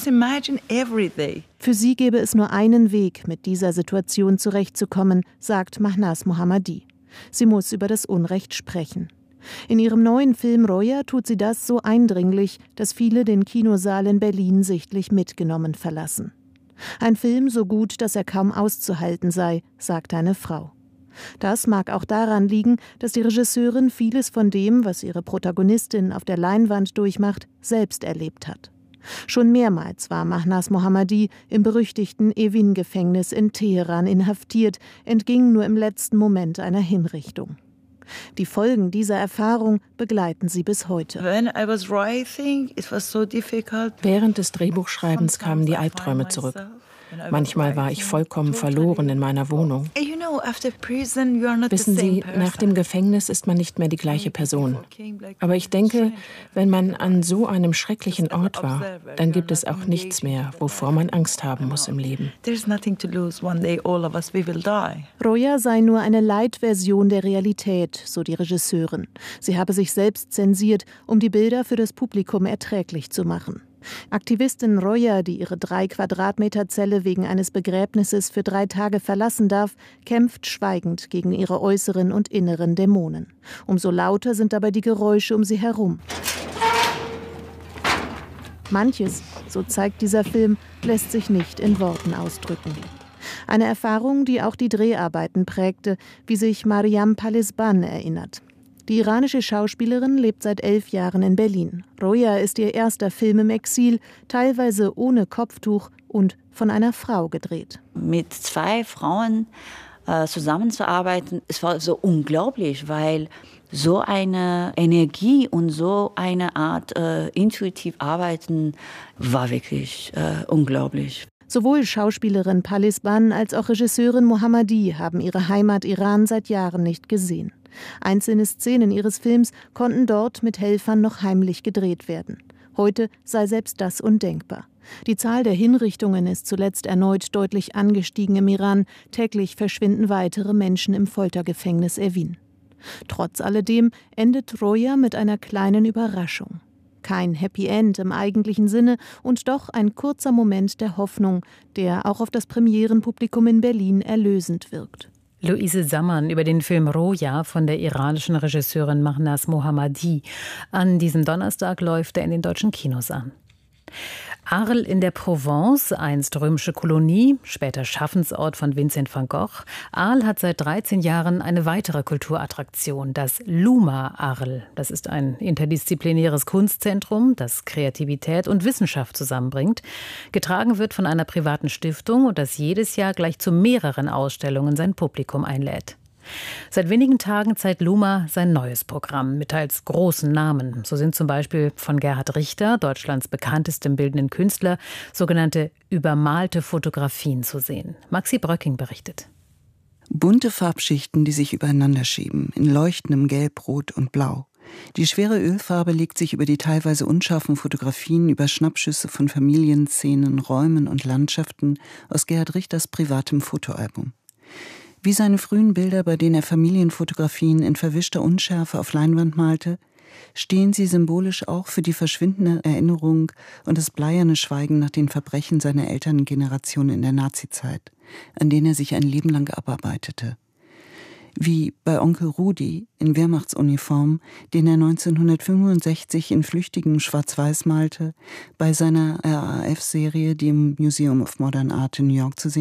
S1: Für sie gäbe es nur einen Weg, mit dieser Situation zurechtzukommen, sagt Mahnaz Mohammadi. Sie muss über das Unrecht sprechen. In ihrem neuen Film Roja tut sie das so eindringlich, dass viele den Kinosaal in Berlin sichtlich mitgenommen verlassen. Ein Film so gut, dass er kaum auszuhalten sei, sagt eine Frau. Das mag auch daran liegen, dass die Regisseurin vieles von dem, was ihre Protagonistin auf der Leinwand durchmacht, selbst erlebt hat. Schon mehrmals war Mahnaz Mohammadi im berüchtigten Evin-Gefängnis in Teheran inhaftiert, entging nur im letzten Moment einer Hinrichtung. Die Folgen dieser Erfahrung begleiten sie bis heute.
S22: Während des Drehbuchschreibens kamen die Albträume zurück. Manchmal war ich vollkommen verloren in meiner Wohnung. Wissen Sie, nach dem Gefängnis ist man nicht mehr die gleiche Person. Aber ich denke, wenn man an so einem schrecklichen Ort war, dann gibt es auch nichts mehr, wovor man Angst haben muss im Leben.
S1: Roja sei nur eine Light-Version der Realität, so die Regisseurin. Sie habe sich selbst zensiert, um die Bilder für das Publikum erträglich zu machen. Aktivistin Roja, die ihre 3 Quadratmeter Zelle wegen eines Begräbnisses für 3 Tage verlassen darf, kämpft schweigend gegen ihre äußeren und inneren Dämonen. Umso lauter sind dabei die Geräusche um sie herum. Manches, so zeigt dieser Film, lässt sich nicht in Worten ausdrücken. Eine Erfahrung, die auch die Dreharbeiten prägte, wie sich Mariam Palisban erinnert. Die iranische Schauspielerin lebt seit 11 Jahren in Berlin. Roja ist ihr erster Film im Exil, teilweise ohne Kopftuch und von einer Frau gedreht.
S23: Mit 2 Frauen zusammenzuarbeiten, es war so unglaublich, weil so eine Energie und so eine Art intuitiv arbeiten war wirklich unglaublich.
S1: Sowohl Schauspielerin Palisban als auch Regisseurin Mohammadi haben ihre Heimat Iran seit Jahren nicht gesehen. Einzelne Szenen ihres Films konnten dort mit Helfern noch heimlich gedreht werden. Heute sei selbst das undenkbar. Die Zahl der Hinrichtungen ist zuletzt erneut deutlich angestiegen im Iran. Täglich verschwinden weitere Menschen im Foltergefängnis Evin. Trotz alledem endet Roja mit einer kleinen Überraschung. Kein Happy End im eigentlichen Sinne und doch ein kurzer Moment der Hoffnung, der auch auf das Premierenpublikum in Berlin erlösend wirkt.
S19: Luise Sammann über den Film Roja von der iranischen Regisseurin Mahnaz Mohammadi. An diesem Donnerstag läuft er in den deutschen Kinos an. Arles in der Provence, einst römische Kolonie, später Schaffensort von Vincent van Gogh. Arles hat seit 13 Jahren eine weitere Kulturattraktion, das Luma Arles. Das ist ein interdisziplinäres Kunstzentrum, das Kreativität und Wissenschaft zusammenbringt. Getragen wird von einer privaten Stiftung und das jedes Jahr gleich zu mehreren Ausstellungen sein Publikum einlädt. Seit wenigen Tagen zeigt Luma sein neues Programm mit teils großen Namen. So sind zum Beispiel von Gerhard Richter, Deutschlands bekanntestem bildenden Künstler, sogenannte übermalte Fotografien zu sehen. Maxi Bröcking berichtet.
S2: Bunte Farbschichten, die sich übereinander schieben, in leuchtendem Gelb, Rot und Blau. Die schwere Ölfarbe legt sich über die teilweise unscharfen Fotografien, über Schnappschüsse von Familienszenen, Räumen und Landschaften aus Gerhard Richters privatem Fotoalbum. Wie seine frühen Bilder, bei denen er Familienfotografien in verwischter Unschärfe auf Leinwand malte, stehen sie symbolisch auch für die verschwindende Erinnerung und das bleierne Schweigen nach den Verbrechen seiner Elterngeneration in der Nazizeit, an denen er sich ein Leben lang abarbeitete. Wie bei Onkel Rudi in Wehrmachtsuniform, den er 1965 in flüchtigem Schwarz-Weiß malte, bei seiner RAF-Serie, die im Museum of Modern Art in New York zu sehen